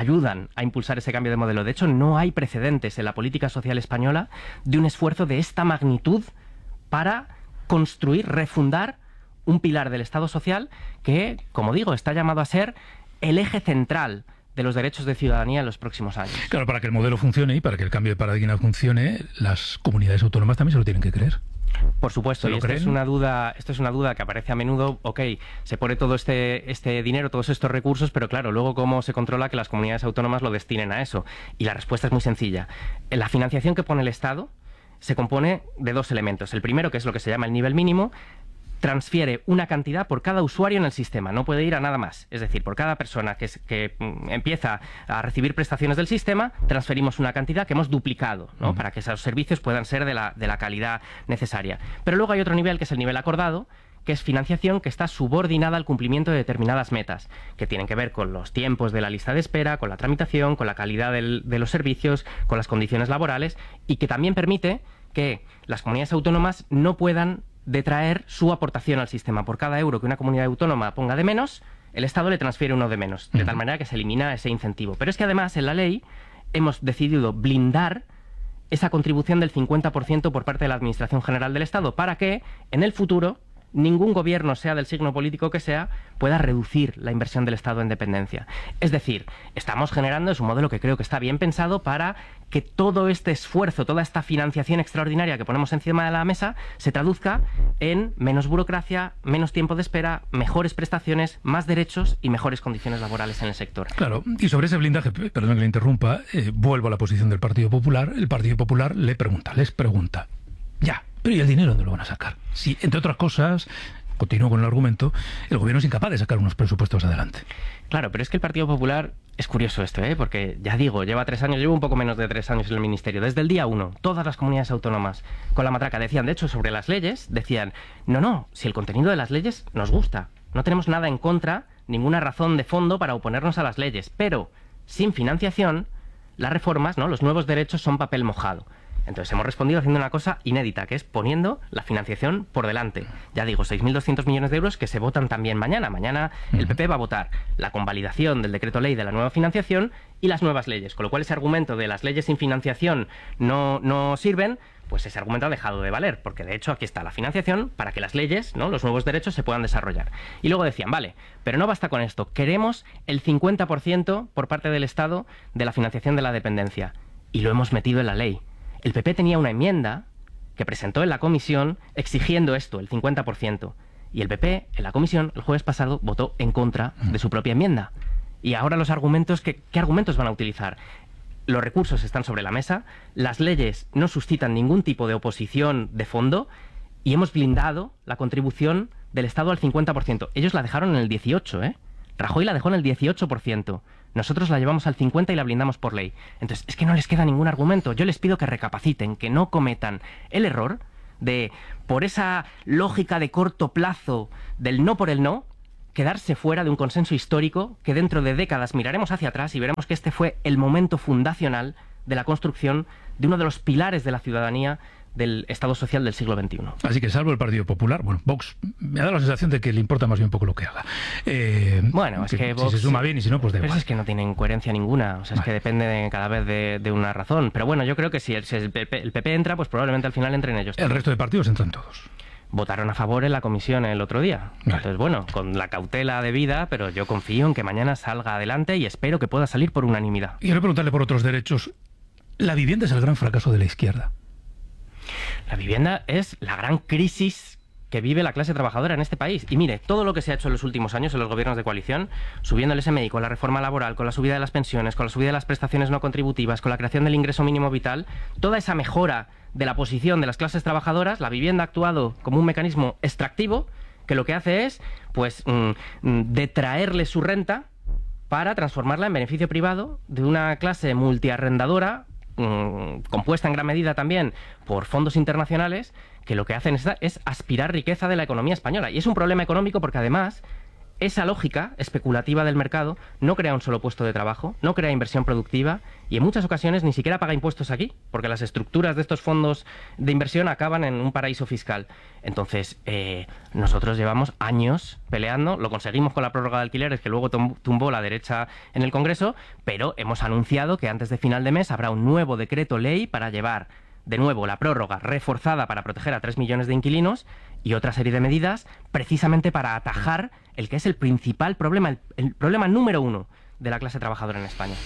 a impulsar ese cambio de modelo. De hecho, no hay precedentes en la política social española de un esfuerzo de esta magnitud para construir, refundar un pilar del Estado social que, como digo, está llamado a ser el eje central de los derechos de ciudadanía en los próximos años. Claro, para que el modelo funcione y para que el cambio de paradigma funcione, las comunidades autónomas también se lo tienen que creer. Por supuesto, y esto es una duda que aparece a menudo. Ok, se pone todo este dinero, todos estos recursos, pero claro, luego cómo se controla que las comunidades autónomas lo destinen a eso. Y la respuesta es muy sencilla. La financiación que pone el Estado se compone de dos elementos. El primero, que es lo que se llama el nivel mínimo, transfiere una cantidad por cada usuario en el sistema, no puede ir a nada más. Es decir, por cada persona que empieza a recibir prestaciones del sistema, transferimos una cantidad que hemos duplicado, ¿no? Para que esos servicios puedan ser de la calidad necesaria. Pero luego hay otro nivel, que es el nivel acordado, que es financiación que está subordinada al cumplimiento de determinadas metas, que tienen que ver con los tiempos de la lista de espera, con la tramitación, con la calidad de los servicios, con las condiciones laborales, y que también permite que las comunidades autónomas no puedan detraer su aportación al sistema. Por cada euro que una comunidad autónoma ponga de menos, el Estado le transfiere uno de menos, de tal manera que se elimina ese incentivo. Pero es que además en la ley hemos decidido blindar esa contribución del 50% por parte de la Administración General del Estado, para que en el futuro ningún gobierno, sea del signo político que sea, pueda reducir la inversión del Estado en dependencia. Es decir, estamos generando, es un modelo que creo que está bien pensado para que todo este esfuerzo, toda esta financiación extraordinaria que ponemos encima de la mesa, se traduzca en menos burocracia, menos tiempo de espera, mejores prestaciones, más derechos y mejores condiciones laborales en el sector. Claro, y sobre ese blindaje, perdón que le interrumpa, vuelvo a la posición del Partido Popular. El Partido Popular les pregunta, ya, pero ¿y el dinero dónde lo van a sacar? Si, entre otras cosas, continúo con el argumento, el gobierno es incapaz de sacar unos presupuestos adelante. Claro, pero es que el Partido Popular, es curioso esto, porque ya digo, lleva 3 años, llevo un poco menos de 3 años en el Ministerio. Desde el día 1, todas las comunidades autónomas con la matraca decían, de hecho, sobre las leyes, decían, no, si el contenido de las leyes nos gusta, no tenemos nada en contra, ninguna razón de fondo para oponernos a las leyes, pero sin financiación, las reformas, ¿no?, los nuevos derechos son papel mojado. Entonces hemos respondido haciendo una cosa inédita, que es poniendo la financiación por delante. Ya digo, 6.200 millones de euros que se votan también mañana. Mañana el PP va a votar la convalidación del decreto ley de la nueva financiación y las nuevas leyes. Con lo cual ese argumento de las leyes sin financiación no sirven, pues ese argumento ha dejado de valer, porque de hecho aquí está la financiación para que las leyes, ¿no?, los nuevos derechos se puedan desarrollar. Y luego decían, vale, pero no basta con esto, queremos el 50% por parte del Estado de la financiación de la dependencia. y lo hemos metido en la ley. El PP tenía una enmienda que presentó en la comisión exigiendo esto, el 50%. Y el PP, en la comisión, el jueves pasado, votó en contra de su propia enmienda. Y ahora los argumentos, ¿qué argumentos van a utilizar? Los recursos están sobre la mesa, las leyes no suscitan ningún tipo de oposición de fondo y hemos blindado la contribución del Estado al 50%. Ellos la dejaron en el 18%, ¿eh? Rajoy la dejó en el 18%. Nosotros la llevamos al 50% y la blindamos por ley. Entonces, es que no les queda ningún argumento. Yo les pido que recapaciten, que no cometan el error de, por esa lógica de corto plazo del no por el no, quedarse fuera de un consenso histórico que dentro de décadas miraremos hacia atrás y veremos que este fue el momento fundacional de la construcción de uno de los pilares de la ciudadanía del Estado social del siglo XXI. Así que salvo el Partido Popular, bueno, Vox me da la sensación de que le importa más bien poco lo que haga. Bueno, es que Vox, si se suma bien y si no, pues da igual. Es que no tienen coherencia ninguna, o sea, es que depende cada vez de una razón. Pero bueno, yo creo que si el PP entra, pues probablemente al final entren ellos. El resto de partidos entran todos. Votaron a favor en la comisión el otro día. Vale. Entonces, bueno, con la cautela debida, pero yo confío en que mañana salga adelante y espero que pueda salir por unanimidad. Y quiero preguntarle por otros derechos. La vivienda es el gran fracaso de la izquierda. La vivienda es la gran crisis que vive la clase trabajadora en este país. Y mire, todo lo que se ha hecho en los últimos años en los gobiernos de coalición, subiendo el SMI, con la reforma laboral, con la subida de las pensiones, con la subida de las prestaciones no contributivas, con la creación del ingreso mínimo vital, toda esa mejora de la posición de las clases trabajadoras, la vivienda ha actuado como un mecanismo extractivo que lo que hace es, pues, detraerle su renta para transformarla en beneficio privado de una clase multiarrendadora compuesta en gran medida también por fondos internacionales que lo que hacen es aspirar riqueza de la economía española. Y es un problema económico porque además esa lógica especulativa del mercado no crea un solo puesto de trabajo, no crea inversión productiva y en muchas ocasiones ni siquiera paga impuestos aquí, porque las estructuras de estos fondos de inversión acaban en un paraíso fiscal. Entonces, nosotros llevamos años peleando, lo conseguimos con la prórroga de alquileres que luego tumbó la derecha en el Congreso, pero hemos anunciado que antes de final de mes habrá un nuevo decreto ley para llevar de nuevo la prórroga reforzada para proteger a 3 millones de inquilinos y otra serie de medidas precisamente para atajar el que es el principal problema, el problema número uno de la clase trabajadora en España.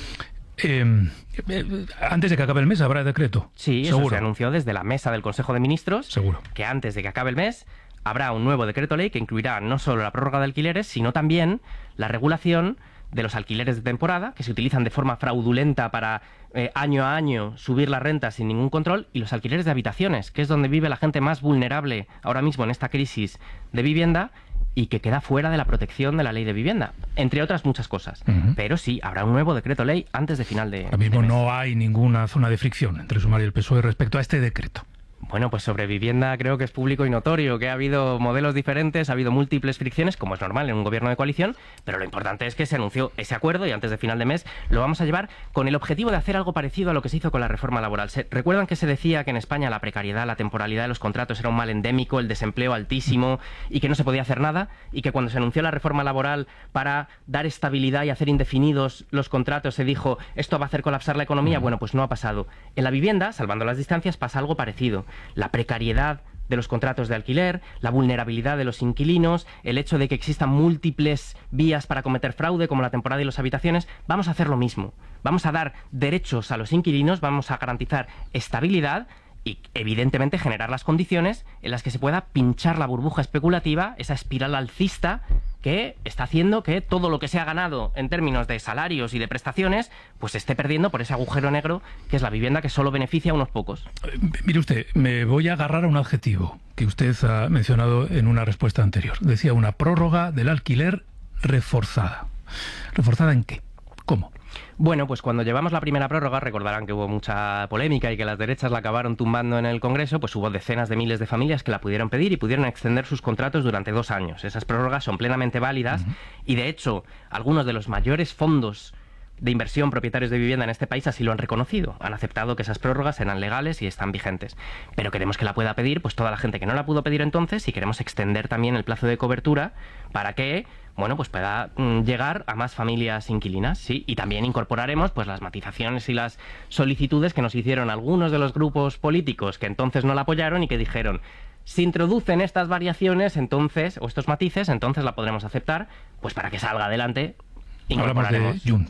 Antes de que acabe el mes habrá decreto. Sí, eso seguro. Se anunció desde la mesa del Consejo de Ministros. Seguro. Que antes de que acabe el mes habrá un nuevo decreto ley que incluirá no solo la prórroga de alquileres, sino también la regulación de los alquileres de temporada, que se utilizan de forma fraudulenta para año a año subir las rentas sin ningún control, y los alquileres de habitaciones, que es donde vive la gente más vulnerable ahora mismo en esta crisis de vivienda y que queda fuera de la protección de la ley de vivienda, entre otras muchas cosas. Pero sí, habrá un nuevo decreto ley antes de final de... Ahora mismo no hay ninguna zona de fricción entre Sumar y el PSOE respecto a este decreto. Bueno, pues sobre vivienda creo que es público y notorio que ha habido modelos diferentes, ha habido múltiples fricciones, como es normal en un gobierno de coalición, pero lo importante es que se anunció ese acuerdo y antes de final de mes lo vamos a llevar con el objetivo de hacer algo parecido a lo que se hizo con la reforma laboral. ¿Recuerdan que se decía que en España la precariedad, la temporalidad de los contratos era un mal endémico, el desempleo altísimo y que no se podía hacer nada? Y que cuando se anunció la reforma laboral para dar estabilidad y hacer indefinidos los contratos se dijo, esto va a hacer colapsar la economía. Bueno, pues no ha pasado. En la vivienda, salvando las distancias, pasa algo parecido. La precariedad de los contratos de alquiler, la vulnerabilidad de los inquilinos, el hecho de que existan múltiples vías para cometer fraude, como la temporada y las habitaciones, vamos a hacer lo mismo. Vamos a dar derechos a los inquilinos, vamos a garantizar estabilidad y, evidentemente, generar las condiciones en las que se pueda pinchar la burbuja especulativa, esa espiral alcista que está haciendo que todo lo que se ha ganado en términos de salarios y de prestaciones, pues se esté perdiendo por ese agujero negro que es la vivienda, que solo beneficia a unos pocos. Mire usted, me voy a agarrar a un adjetivo que usted ha mencionado en una respuesta anterior. Decía una prórroga del alquiler reforzada. ¿Reforzada en qué? ¿Cómo? Bueno, pues cuando llevamos la primera prórroga, recordarán que hubo mucha polémica y que las derechas la acabaron tumbando en el Congreso, pues hubo decenas de miles de familias que la pudieron pedir y pudieron extender sus contratos durante 2 años. Esas prórrogas son plenamente válidas y, de hecho, algunos de los mayores fondos de inversión propietarios de vivienda en este país así lo han reconocido. Han aceptado que esas prórrogas eran legales y están vigentes. Pero queremos que la pueda pedir pues toda la gente que no la pudo pedir entonces y queremos extender también el plazo de cobertura para que pues pueda llegar a más familias inquilinas, sí, y también incorporaremos pues las matizaciones y las solicitudes que nos hicieron algunos de los grupos políticos que entonces no la apoyaron y que dijeron, si introducen estas variaciones entonces, o estos matices, entonces la podremos aceptar, pues para que salga adelante. Hablamos de Junts.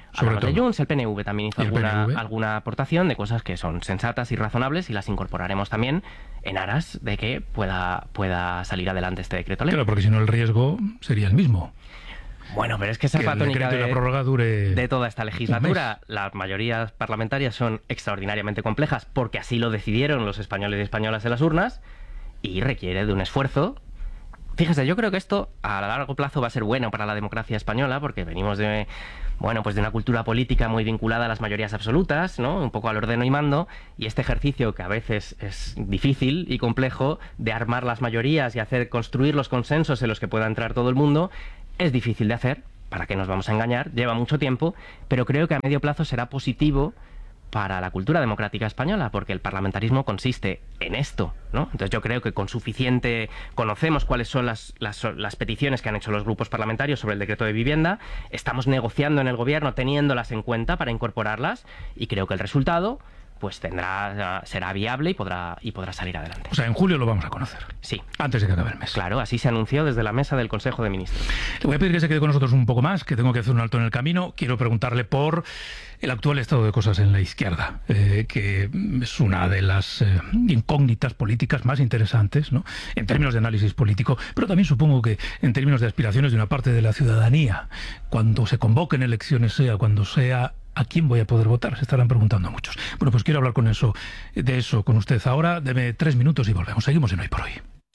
Hablamos de Junts, el PNV también hizo alguna aportación de cosas que son sensatas y razonables y las incorporaremos también en aras de que pueda salir adelante este decreto ley. Claro, porque si no el riesgo sería el mismo. Bueno, pero es que esa es la tónica de toda esta legislatura. Las mayorías parlamentarias son extraordinariamente complejas porque así lo decidieron los españoles y españolas en las urnas y requiere de un esfuerzo. Fíjese, yo creo que esto a largo plazo va a ser bueno para la democracia española porque venimos de una cultura política muy vinculada a las mayorías absolutas, ¿no? Un poco al ordeno y mando, y este ejercicio que a veces es difícil y complejo de armar las mayorías y construir los consensos en los que pueda entrar todo el mundo, es difícil de hacer, ¿para qué nos vamos a engañar? Lleva mucho tiempo, pero creo que a medio plazo será positivo para la cultura democrática española, porque el parlamentarismo consiste en esto, ¿no? Entonces yo creo que con suficiente conocemos cuáles son las peticiones que han hecho los grupos parlamentarios sobre el decreto de vivienda, estamos negociando en el gobierno teniéndolas en cuenta para incorporarlas y creo que el resultado pues será viable y podrá salir adelante. O sea, en julio lo vamos a conocer. Sí. Antes de que acabe el mes. Claro, así se anunció desde la mesa del Consejo de Ministros. Le voy a pedir que se quede con nosotros un poco más, que tengo que hacer un alto en el camino. Quiero preguntarle por el actual estado de cosas en la izquierda, que es una de las incógnitas políticas más interesantes, ¿no? En términos de análisis político, pero también supongo que en términos de aspiraciones de una parte de la ciudadanía. Cuando se convoquen elecciones, cuando sea, ¿a quién voy a poder votar? Se estarán preguntando muchos. Bueno, pues quiero hablar de eso con usted ahora. Deme 3 minutos y volvemos. Seguimos en Hoy por Hoy.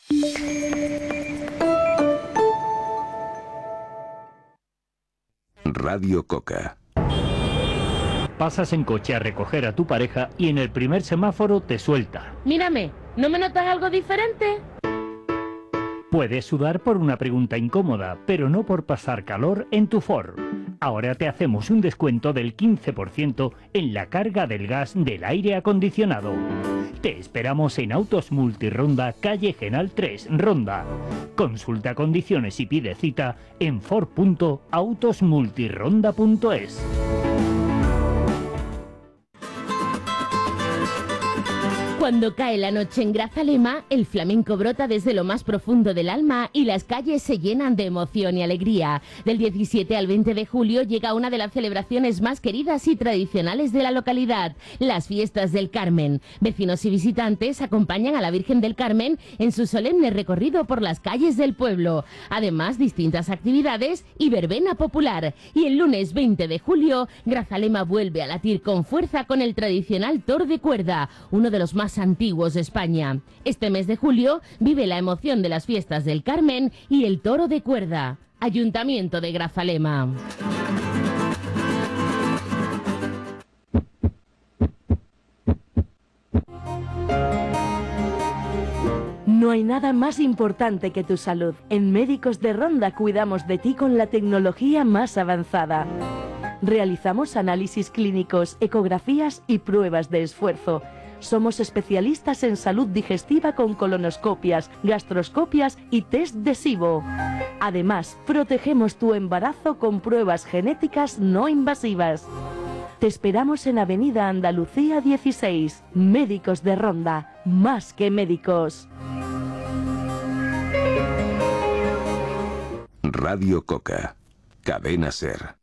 Radio Coca. Pasas en coche a recoger a tu pareja y en el primer semáforo te suelta. Mírame, ¿no me notas algo diferente? Puedes sudar por una pregunta incómoda, pero no por pasar calor en tu Ford. Ahora te hacemos un descuento del 15% en la carga del gas del aire acondicionado. Te esperamos en Autos Multironda, calle Genal 3, Ronda. Consulta condiciones y pide cita en ford.autosmultironda.es. Cuando cae la noche en Grazalema, el flamenco brota desde lo más profundo del alma y las calles se llenan de emoción y alegría. Del 17 al 20 de julio llega una de las celebraciones más queridas y tradicionales de la localidad, las Fiestas del Carmen. Vecinos y visitantes acompañan a la Virgen del Carmen en su solemne recorrido por las calles del pueblo. Además, distintas actividades y verbena popular. Y el lunes 20 de julio, Grazalema vuelve a latir con fuerza con el tradicional toro de cuerda, uno de los más antiguos de España. Este mes de julio vive la emoción de las Fiestas del Carmen y el toro de cuerda. Ayuntamiento de Grazalema. No hay nada más importante que tu salud. En Médicos de Ronda cuidamos de ti con la tecnología más avanzada. Realizamos análisis clínicos, ecografías y pruebas de esfuerzo. Somos especialistas en salud digestiva con colonoscopias, gastroscopias y test de SIBO. Además, protegemos tu embarazo con pruebas genéticas no invasivas. Te esperamos en Avenida Andalucía 16. Médicos de Ronda, más que médicos. Radio Coca. Cadena SER.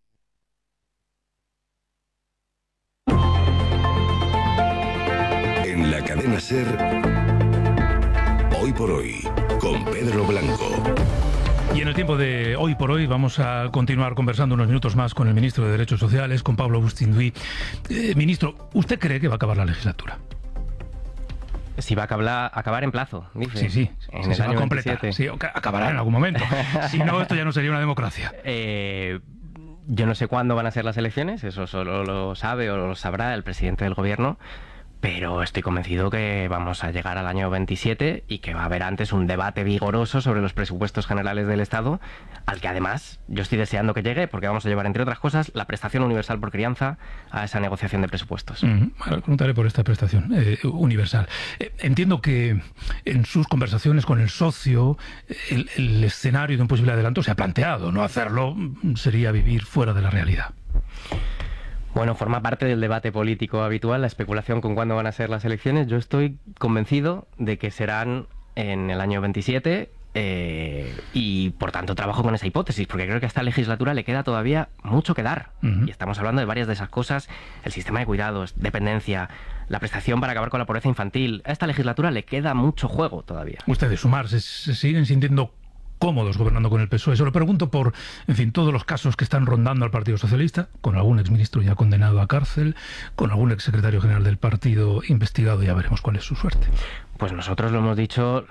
En la cadena SER, Hoy por Hoy, con Pedro Blanco. Y en el tiempo de Hoy por Hoy vamos a continuar conversando unos minutos más con el ministro de Derechos Sociales, con Pablo Bustinduy. Ministro, ¿usted cree que va a acabar la legislatura? Si va a acabar en plazo, dice. Sí, en el se año va a completar. 27. Sí, acabará en algún momento. Si no, esto ya no sería una democracia. Yo no sé cuándo van a ser las elecciones, eso solo lo sabe o lo sabrá el presidente del gobierno, pero estoy convencido que vamos a llegar al año 27 y que va a haber antes un debate vigoroso sobre los presupuestos generales del Estado, al que además yo estoy deseando que llegue, porque vamos a llevar, entre otras cosas, la prestación universal por crianza a esa negociación de presupuestos. Ahora preguntaré por esta prestación universal. Entiendo que en sus conversaciones con el socio, el escenario de un posible adelanto se ha planteado. No hacerlo sería vivir fuera de la realidad. Bueno, forma parte del debate político habitual, la especulación con cuándo van a ser las elecciones. Yo estoy convencido de que serán en el año 27 y por tanto trabajo con esa hipótesis, porque creo que a esta legislatura le queda todavía mucho que dar. Y estamos hablando de varias de esas cosas: el sistema de cuidados, dependencia, la prestación para acabar con la pobreza infantil. A esta legislatura le queda mucho juego todavía. Ustedes, Sumar, se siguen sintiendo cómodos gobernando con el PSOE. Se lo pregunto por, en fin, todos los casos que están rondando al Partido Socialista, con algún exministro ya condenado a cárcel, con algún exsecretario general del partido investigado. Ya veremos cuál es su suerte. Pues nosotros lo hemos dicho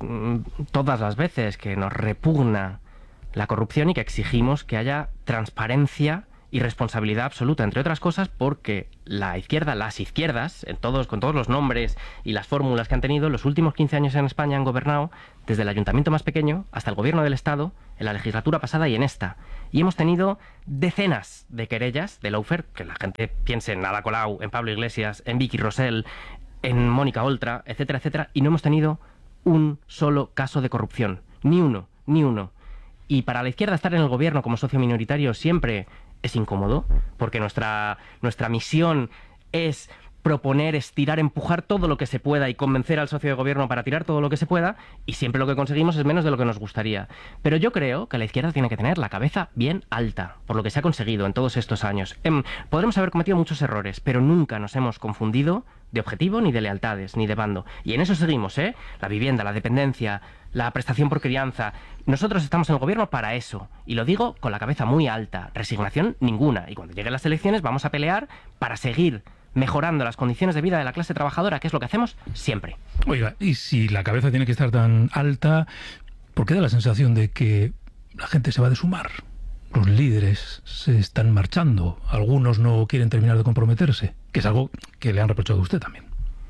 todas las veces, que nos repugna la corrupción y que exigimos que haya transparencia y responsabilidad absoluta, entre otras cosas porque la izquierda, las izquierdas, con todos los nombres y las fórmulas que han tenido, los últimos 15 años en España han gobernado desde el ayuntamiento más pequeño hasta el gobierno del Estado, en la legislatura pasada y en esta. Y hemos tenido decenas de querellas de lawfare, que la gente piense en Ada Colau, en Pablo Iglesias, en Vicky Rosell, en Mónica Oltra, etcétera, etcétera, y no hemos tenido un solo caso de corrupción. Ni uno, ni uno. Y para la izquierda estar en el gobierno como socio minoritario siempre es incómodo, porque nuestra misión es proponer, estirar, empujar todo lo que se pueda y convencer al socio de gobierno para tirar todo lo que se pueda, y siempre lo que conseguimos es menos de lo que nos gustaría. Pero yo creo que la izquierda tiene que tener la cabeza bien alta, por lo que se ha conseguido en todos estos años. Podremos haber cometido muchos errores, pero nunca nos hemos confundido de objetivo, ni de lealtades, ni de bando. Y en eso seguimos, ¿eh? La vivienda, la dependencia, la prestación por crianza. Nosotros estamos en el gobierno para eso. Y lo digo con la cabeza muy alta. Resignación ninguna. Y cuando lleguen las elecciones vamos a pelear para seguir mejorando las condiciones de vida de la clase trabajadora, que es lo que hacemos siempre. Oiga, y si la cabeza tiene que estar tan alta, ¿por qué da la sensación de que la gente se va de Sumar? Los líderes se están marchando, algunos no quieren terminar de comprometerse, que es algo que le han reprochado a usted también.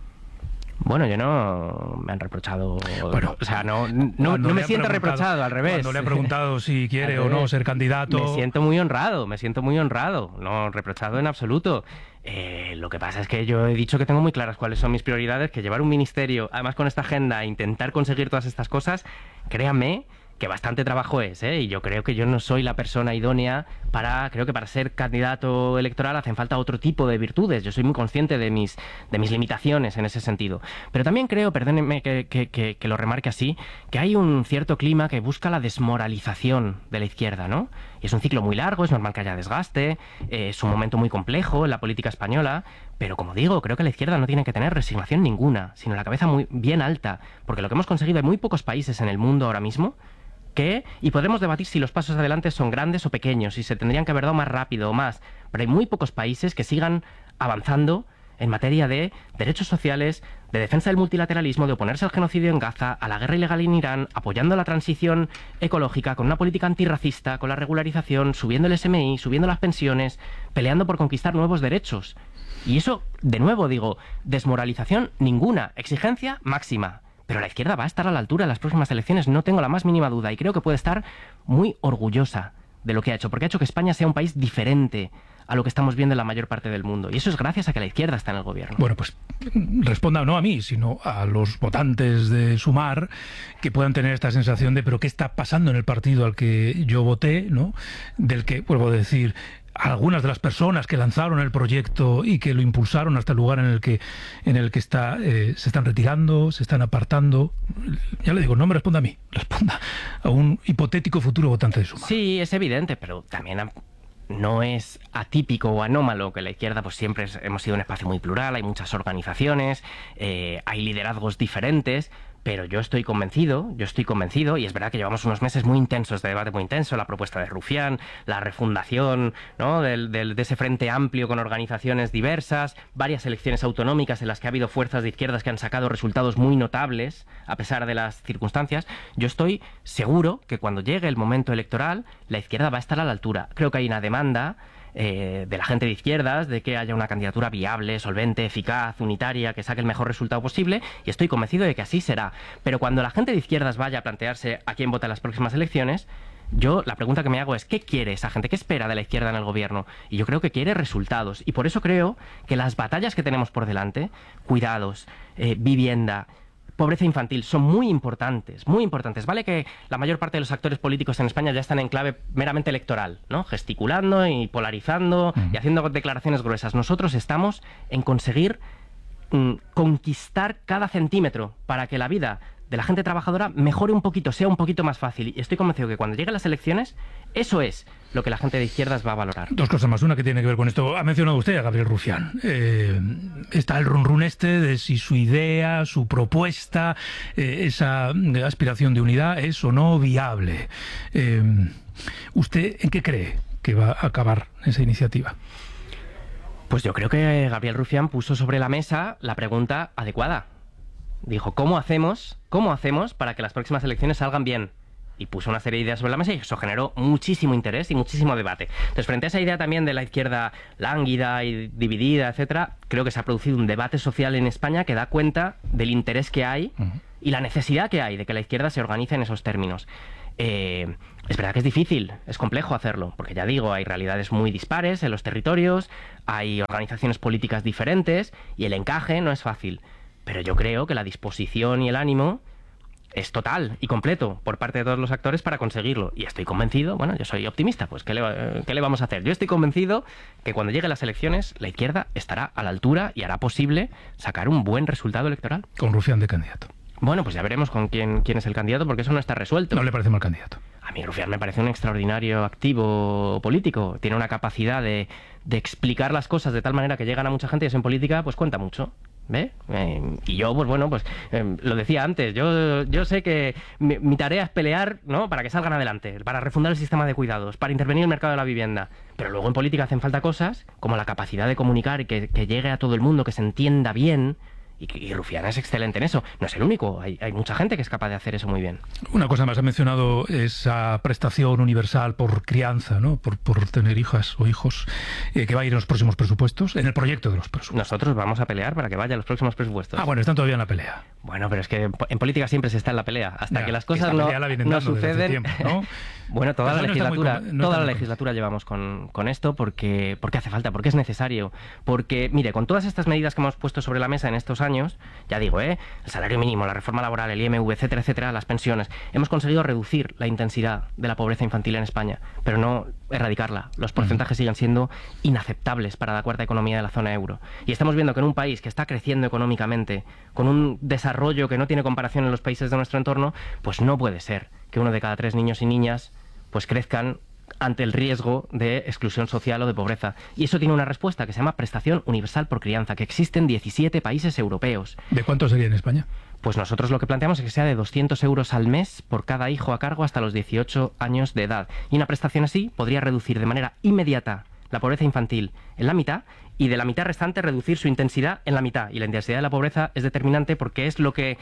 Bueno, yo no me han reprochado. Bueno, o sea, no me siento reprochado, al revés. Cuando le han preguntado si quiere o no ser candidato. Me siento muy honrado, no reprochado en absoluto. Lo que pasa es que yo he dicho que tengo muy claras cuáles son mis prioridades, que llevar un ministerio, además con esta agenda, e intentar conseguir todas estas cosas, créanme que bastante trabajo es, ¿eh? Y yo creo que yo no soy la persona idónea creo que para ser candidato electoral hacen falta otro tipo de virtudes. Yo soy muy consciente de mis limitaciones en ese sentido. Pero también creo, perdónenme que lo remarque así, que hay un cierto clima que busca la desmoralización de la izquierda, ¿no? Y es un ciclo muy largo, es normal que haya desgaste, es un momento muy complejo en la política española, pero como digo, creo que la izquierda no tiene que tener resignación ninguna, sino la cabeza muy bien alta, porque lo que hemos conseguido, hay muy pocos países en el mundo ahora mismo y podemos debatir si los pasos adelante son grandes o pequeños, si se tendrían que haber dado más rápido o más, pero hay muy pocos países que sigan avanzando en materia de derechos sociales, de defensa del multilateralismo, de oponerse al genocidio en Gaza, a la guerra ilegal en Irán, apoyando la transición ecológica, con una política antirracista, con la regularización, subiendo el SMI, subiendo las pensiones, peleando por conquistar nuevos derechos. Y eso, de nuevo digo, desmoralización ninguna, exigencia máxima. Pero la izquierda va a estar a la altura en las próximas elecciones, no tengo la más mínima duda, y creo que puede estar muy orgullosa de lo que ha hecho, porque ha hecho que España sea un país diferente a lo que estamos viendo en la mayor parte del mundo. Y eso es gracias a que la izquierda está en el gobierno. Bueno, pues responda no a mí, sino a los votantes de Sumar, que puedan tener esta sensación de ¿pero qué está pasando en el partido al que yo voté?, ¿no? Del que, vuelvo a decir, algunas de las personas que lanzaron el proyecto y que lo impulsaron hasta el lugar en el que está, se están retirando, se están apartando. Ya le digo, no me responda a mí, responda a un hipotético futuro votante de Sumar. Sí, es evidente, pero también no es atípico o anómalo que la izquierda pues siempre hemos sido un espacio muy plural, hay muchas organizaciones, hay liderazgos diferentes. Pero yo estoy convencido, y es verdad que llevamos unos meses muy intensos, de debate muy intenso, la propuesta de Rufián, la refundación, ¿no?, de ese frente amplio con organizaciones diversas, varias elecciones autonómicas en las que ha habido fuerzas de izquierdas que han sacado resultados muy notables, a pesar de las circunstancias. Yo estoy seguro que cuando llegue el momento electoral, la izquierda va a estar a la altura. Creo que hay una demanda de la gente de izquierdas, de que haya una candidatura viable, solvente, eficaz, unitaria, que saque el mejor resultado posible, y estoy convencido de que así será. Pero cuando la gente de izquierdas vaya a plantearse a quién vota en las próximas elecciones, la pregunta que me hago es ¿qué quiere esa gente? ¿Qué espera de la izquierda en el gobierno? Y yo creo que quiere resultados, y por eso creo que las batallas que tenemos por delante, cuidados, vivienda, pobreza infantil, son muy importantes, muy importantes. Vale que la mayor parte de los actores políticos en España ya están en clave meramente electoral, ¿no?, gesticulando y polarizando y haciendo declaraciones gruesas. Nosotros estamos en conseguir conquistar cada centímetro para que la vida de la gente trabajadora mejore un poquito, sea un poquito más fácil. Y estoy convencido que cuando lleguen las elecciones, eso es lo que la gente de izquierdas va a valorar. Dos cosas más. Una que tiene que ver con esto. Ha mencionado usted a Gabriel Rufián. Está el run este de si su idea, su propuesta, esa aspiración de unidad es o no viable. ¿Usted en qué cree que va a acabar esa iniciativa? Pues yo creo que Gabriel Rufián puso sobre la mesa la pregunta adecuada. Dijo, ¿cómo hacemos para que las próximas elecciones salgan bien? Y puso una serie de ideas sobre la mesa y eso generó muchísimo interés y muchísimo debate. Entonces, frente a esa idea también de la izquierda lánguida y dividida, etcétera, creo que se ha producido un debate social en España que da cuenta del interés que hay y la necesidad que hay de que la izquierda se organice en esos términos. Es verdad que es difícil, es complejo hacerlo, porque ya digo, hay realidades muy dispares en los territorios, hay organizaciones políticas diferentes y el encaje no es fácil. Pero yo creo que la disposición y el ánimo es total y completo por parte de todos los actores para conseguirlo. Y estoy convencido, bueno, yo soy optimista, pues ¿qué le vamos a hacer? Yo estoy convencido que cuando lleguen las elecciones la izquierda estará a la altura y hará posible sacar un buen resultado electoral. Con Rufián de candidato. Bueno, pues ya veremos con quién es el candidato, porque eso no está resuelto. ¿No le parece mal candidato? A mí Rufián me parece un extraordinario activo político. Tiene una capacidad de explicar las cosas de tal manera que llegan a mucha gente y eso en política pues cuenta mucho. ¿Ve? Y yo, pues bueno, lo decía antes, yo sé que mi tarea es pelear, ¿no?, para que salgan adelante, para refundar el sistema de cuidados, para intervenir en el mercado de la vivienda. Pero luego en política hacen falta cosas como la capacidad de comunicar y que llegue a todo el mundo, que se entienda bien. Y Rufián es excelente en eso. No es el único, hay mucha gente que es capaz de hacer eso muy bien. Una cosa más, ha mencionado esa prestación universal por crianza, ¿no?, por tener hijas o hijos, que va a ir en los próximos presupuestos, en el proyecto de los presupuestos. Nosotros vamos a pelear para que vaya a los próximos presupuestos. Bueno, están todavía en la pelea. Bueno, pero es que en política siempre se está en la pelea. Hasta que las cosas no suceden. Tiempo, ¿no? Bueno, toda la legislatura llevamos con esto porque hace falta, porque es necesario. Porque, mire, con todas estas medidas que hemos puesto sobre la mesa en estos años, ya digo, el salario mínimo, la reforma laboral, el IMV, etcétera, etcétera, las pensiones, hemos conseguido reducir la intensidad de la pobreza infantil en España, pero no erradicarla. Los porcentajes siguen siendo inaceptables para la cuarta economía de la zona euro. Y estamos viendo que en un país que está creciendo económicamente, con un desarrollo que no tiene comparación en los países de nuestro entorno, pues no puede ser que 1 de cada 3 niños y niñas pues crezcan ante el riesgo de exclusión social o de pobreza. Y eso tiene una respuesta que se llama prestación universal por crianza, que existe en 17 países europeos. ¿De cuánto sería en España? Pues nosotros lo que planteamos es que sea de 200 euros al mes por cada hijo a cargo hasta los 18 años de edad. Y una prestación así podría reducir de manera inmediata la pobreza infantil en la mitad y de la mitad restante reducir su intensidad en la mitad. Y la intensidad de la pobreza es determinante porque es lo que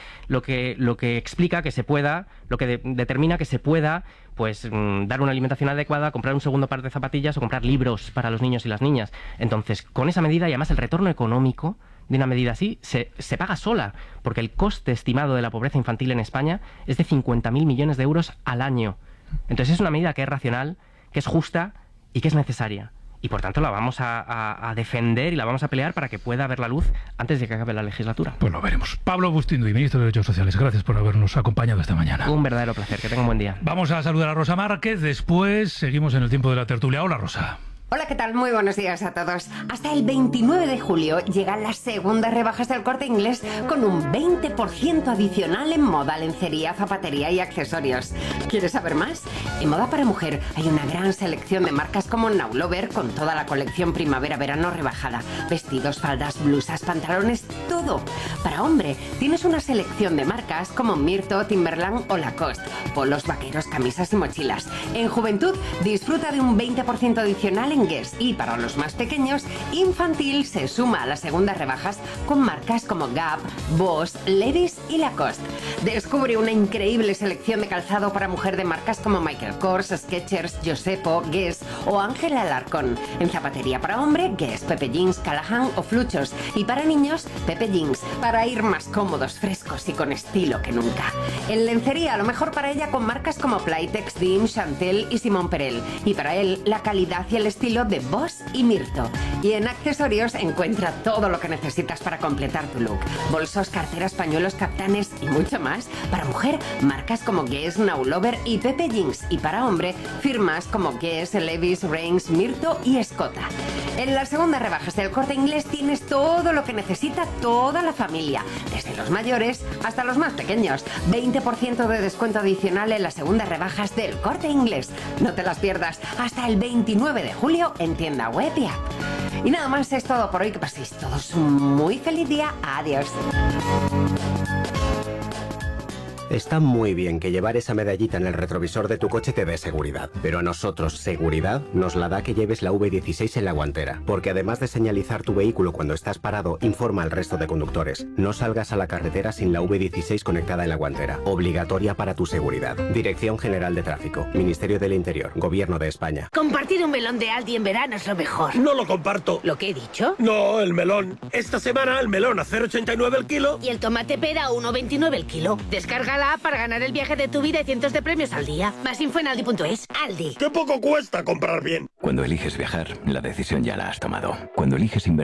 explica que se pueda, lo que determina que se pueda pues dar una alimentación adecuada, comprar un segundo par de zapatillas o comprar libros para los niños y las niñas. Entonces, con esa medida y además el retorno económico de una medida así se paga sola, porque el coste estimado de la pobreza infantil en España es de 50.000 millones de euros al año. Entonces es una medida que es racional, que es justa y que es necesaria. Y por tanto la vamos a defender y la vamos a pelear para que pueda ver la luz antes de que acabe la legislatura. Pues lo veremos. Pablo Bustinduy, ministro de Derechos Sociales, gracias por habernos acompañado esta mañana. Un verdadero placer, que tenga un buen día. Vamos a saludar a Rosa Márquez, después seguimos en el tiempo de la tertulia. Hola, Rosa. Hola, ¿qué tal? Muy buenos días a todos. Hasta el 29 de julio llegan las segundas rebajas del Corte Inglés con un 20% adicional en moda, lencería, zapatería y accesorios. ¿Quieres saber más? En moda para mujer hay una gran selección de marcas como Now Lover con toda la colección primavera-verano rebajada. Vestidos, faldas, blusas, pantalones, todo. Para hombre tienes una selección de marcas como Myrto, Timberland o Lacoste. Polos, vaqueros, camisas y mochilas. En juventud disfruta de un 20% adicional en Guess. Y para los más pequeños, infantil se suma a las segundas rebajas con marcas como Gap, Boss, Levi's y Lacoste. Descubre una increíble selección de calzado para mujer de marcas como Michael Kors, Skechers, Josepo, Guess o Ángel Alarcón. En zapatería para hombre, Guess, Pepe Jeans, Callahan o Fluchos. Y para niños, Pepe Jeans, para ir más cómodos, frescos y con estilo que nunca. En lencería, lo mejor para ella con marcas como Playtex, Dim, Chantel y Simón Perel. Y para él, la calidad y el estilo estilo de Boss y Mirto. Y en accesorios encuentra todo lo que necesitas para completar tu look. Bolsos, carteras, pañuelos, captanes y mucho más. Para mujer, marcas como Guess, Now Lover y Pepe Jeans. Y para hombre, firmas como Guess, Levi's, Reigns, Mirto y Escota. En las segundas rebajas del Corte Inglés tienes todo lo que necesita toda la familia, desde los mayores hasta los más pequeños. 20% de descuento adicional en las segundas rebajas del Corte Inglés. No te las pierdas hasta el 29 de julio en tienda web y app. Y nada más, es todo por hoy. Que paséis todos un muy feliz día. Adiós. Está muy bien que llevar esa medallita en el retrovisor de tu coche te dé seguridad, pero a nosotros seguridad nos la da que lleves la V16 en la guantera, porque además de señalizar tu vehículo cuando estás parado, informa al resto de conductores. No salgas a la carretera sin la V16 conectada en la guantera, obligatoria para tu seguridad. Dirección General de Tráfico, Ministerio del Interior, Gobierno de España. Compartir un melón de Aldi en verano es lo mejor. No lo comparto. ¿Lo que he dicho? No, el melón. Esta semana el melón a 0,89 el kilo. Y el tomate pera a 1,29 el kilo. Descárgala para ganar el viaje de tu vida y cientos de premios al día. Más info en aldi.es. Aldi. ¡Qué poco cuesta comprar bien! Cuando eliges viajar, la decisión ya la has tomado. Cuando eliges invertir